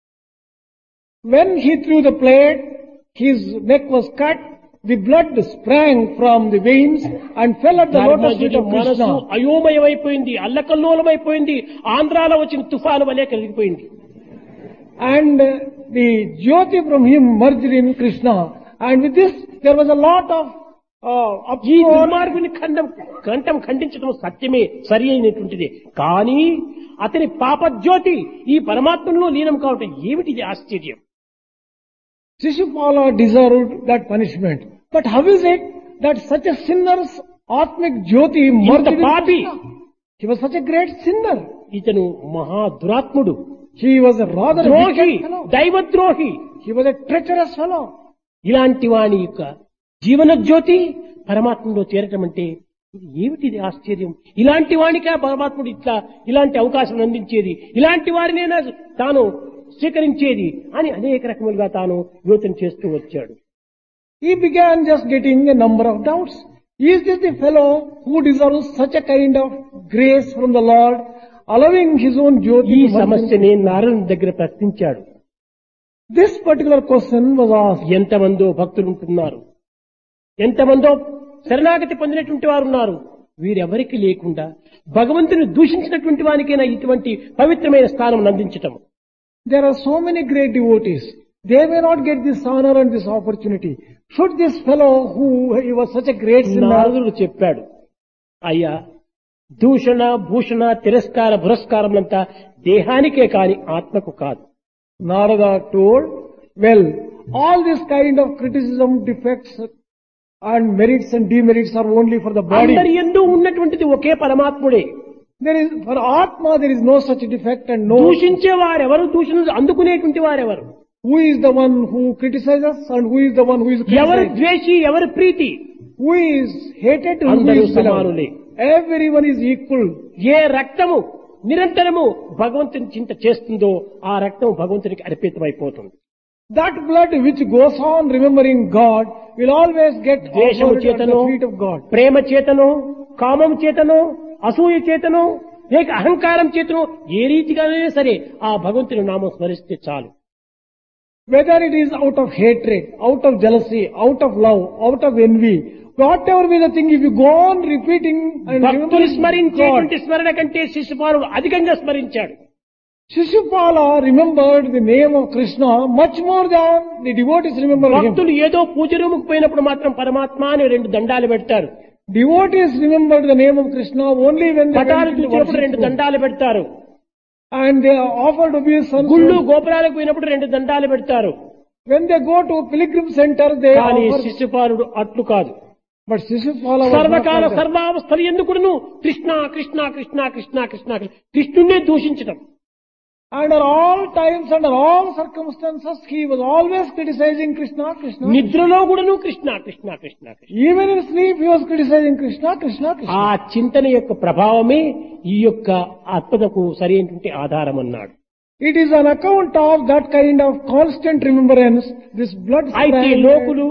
When he threw the plate, his neck was cut, the blood sprang from the veins and fell at the lotus feet ధర్మజుడి of మనసు Krishna. అయోమయమైపోయింది, అల్లకల్లోలమైపోయింది, ఆంధ్రాలో వచ్చిన తుఫాను వలె కలిగిపోయింది. And the Jyoti from him merged in Krishna. And with this, there was a lot of ఈ uproar. దుర్మార్గుని కంఠం ఖండించడం సత్యమే, సరి అయినటువంటిది. కానీ అతని పాపజ్యోతి ఈ పరమాత్మలో లీనం కావటం ఏమిటిది ఆశ్చర్యం. Shishupala deserved that punishment. But how is it that such a sinner's Atmic Jyoti merged ఇంత in పాపి, Krishna? He was such a great sinner. ఇతను మహా దురాత్ముడు, He was a rather ద్రోహి, wicked fellow. దైవద్రోహి. He was a treacherous fellow. ఇలాంటి వాని యొక్క జీవన జ్యోతి పరమాత్మలో చేరటం అంటే ఇది ఏమిటిది ఆశ్చర్యం. ఇలాంటి వానికే పరమాత్ముడు ఇలాంటి అవకాశం అందించేది, ఇలాంటి వారినైనా తాను స్వీకరించేది అని అనేక రకములుగా తాను యోచన చేస్తూ వచ్చాడు. He began just getting a number of doubts. Is this the fellow who deserves such a kind of grace from the Lord, allowing his own ఈ Jyoti to merge in సమస్యని నారాయణ దగ్గర ప్రశ్నించాడు. This particular question was asked. ఎంతమందో భక్తులు ఉంటున్నారు, ఎంతమందో శరణాగతి పొందినటువంటి వారు ఉన్నారు. వీరెవరికి లేకుండా భగవంతుని దూషించినటువంటి వానికైనా ఇటువంటి పవిత్రమైన స్థానం అందించటం. There are so many great devotees. They may not get this honor and this opportunity. Should this fellow who he was such a great sinner, నారదుడు చెప్పాడు, అయ్యా దూషణ భూషణ తిరస్కార పురస్కారములంతా దేహానికే కాని ఆత్మకు కాదు. Narada told, well, all this kind of criticism, defects and merits and demerits are only for the body. అందరి యందు ఉన్నటువంటిది ఒకే పరమాత్ముడే. There is, for Atma there is no such defect and no, దూషించే వారెవరు, దూషణ అందుకునేటువంటి వారెవరు, who is the one who criticizes and who is the one who is ఎవరు criticized, ద్వేషి, ఎవరు ప్రీతి, who is hated and who అందరూ is beloved. సమానులే. Everyone is equal. ఏ రక్తము నిరంతరము భగవంతుని చింత చేస్తుందో ఆ రక్తం భగవంతునికి అర్పితమైపోతుంది. That blood which goes on remembering God will always get ద్వేషము offered at చేతనో, the feet of God. ప్రేమ చేతనో, కామం చేతనో, అసూయ చేతనో, లేక అహంకారం చేతనో ఏ రీతిగానే సరే ఆ భగవంతుని నామం స్మరిస్తే చాలు. Whether it is out of hatred, out of jealousy, out of love, out of envy, whatever be the thing, if you go on repeating and భక్తులు remembering God, స్మరించేటువంటి స్మరణ కంటే శిశుపాలుడు అధికంగా స్మరించాడు. Shishupala remembered the name of Krishna much more than the devotees remember him. భక్తులు ఏదో పూజ రూముకు పోయినప్పుడు మాత్రం పరమాత్మ అని 2 దండాలు పెడతారు, Devotees remembered the name of Krishna only when they పటాలు went to చూసినప్పుడు 2 worship him. దండాలు పెడతారు, And they offered obeisance. గుళ్ళు గోపురాలకు పోయినప్పుడు 2 దండాలు పెడతారు. When they go to pilgrim center, they కానీ offer. శిశుపాలుడు అట్లు కాదు. But Shishupala was not సర్వకాల like that. సర్వావస్థలు ఎందుకును కృష్ణ కృష్ణ కృష్ణ కృష్ణ కృష్ణ కృష్ణునే దూషించడం. Under all times, under all circumstances, he was always criticizing Krishna, Krishna. నిద్రలో కూడాను Krishna Krishna Krishna Krishna. Even in sleep, he was criticizing Krishna, Krishna, Krishna. ఆ చింతన యొక్క ప్రభావమే ఈ యొక్క ఆత్మకు సరైనటువంటి ఆధారం అన్నాడు. It is on account of that kind of constant remembrance, this blood అయితే sprang. లోకులు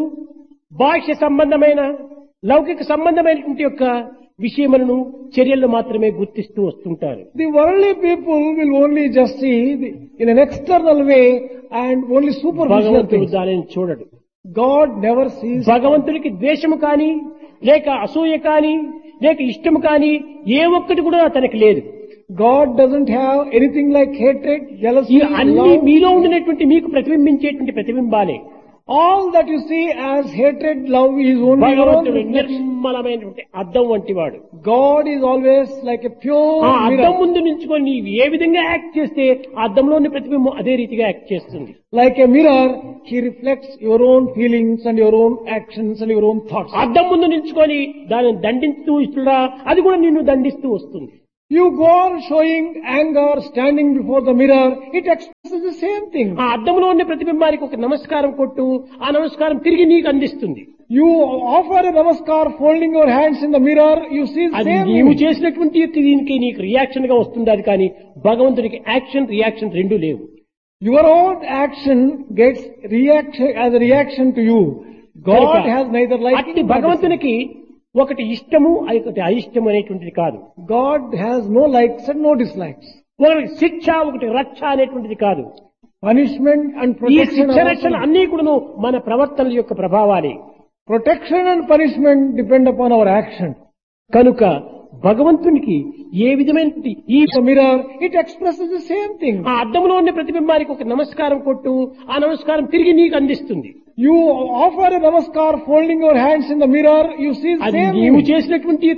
బాహ్య సంబంధమైన లౌకిక సంబంధమైనటువంటి యొక్క విషయములను చర్యలను మాత్రమే గుర్తిస్తూ వస్తుంటారు. The worldly people will only just see in an external way and only superficial భగవంతుడు things. దానిని చూడడు. God never sees. భగవంతుడికి ద్వేషము కానీ లేక అసూయ కానీ లేక ఇష్టము కానీ ఏ ఒక్కటి కూడా అతనికి లేదు. God doesn't have anything like hatred, jealousy, ఈ అన్ని love. మీలో ఉండినటువంటి మీకు ప్రతిబింబించేటువంటి ప్రతిబింబాలే. All that you see as hatred, love is only your own భగవంతుడు reflection. నిర్మలమైనటువంటి అద్దం వంటి వాడు. God is always like a pure ఆ అద్దం mirror. ముందు నించుకొని నీవు ఏ విధంగా యాక్ట్ చేస్తే ఆ అద్దంలోని ప్రతిబింబం అదే రీతిగా యాక్ట్ చేస్తుంది. Like a mirror, he reflects your own feelings and your own actions and your own thoughts. అద్దం ముందు నించుకొని దానిని దండిస్తూ ఇస్తున్నా అది కూడా నిన్ను దండిస్తూ వస్తుంది. You go on showing anger, standing before the mirror, it expresses the same thing. ఆ అద్దంలో ఉన్న ప్రతిబింబానికి ఒక నమస్కారం కొట్టు, ఆ నమస్కారం తిరిగి నీకు అందిస్తుంది. You offer a namaskar, folding your hands in the mirror, you see the అది same నీవు image. చేసినటువంటి దీనికి నీకు రియాక్షన్ గా వస్తుంది. అది కానీ భగవంతునికి యాక్షన్ రియాక్షన్ రెండూ లేవు. Your own action gets reaction as a reaction to you. God has neither అట్టి liking nor భగవంతునికి ఒకటి ఇష్టము ఒకటి అయిష్టము అనేటువంటిది కాదు. disliking. God has no likes and no dislikes. ఒకటి శిక్ష ఒకటి రక్ష అనేటువంటిది కాదు. Punishment and ఈ protection శిక్ష are రక్షణ also- అన్ని కూడాను మన ప్రవర్తనల యొక్క ప్రభావాలే. Protection and punishment depend upon our action. కనుక భగవంతునికి ఏ విధమైనటువంటి ఈ The mirror, it expresses the same thing. ఆ అద్దంలో ఉన్న ప్రతిబింబానికి ఒక నమస్కారం కొట్టు, ఆ నమస్కారం తిరిగి నీకు అందిస్తుంది. You offer a namaskar, folding your hands in the mirror, you see the అది same నీవు image. చేసినటువంటి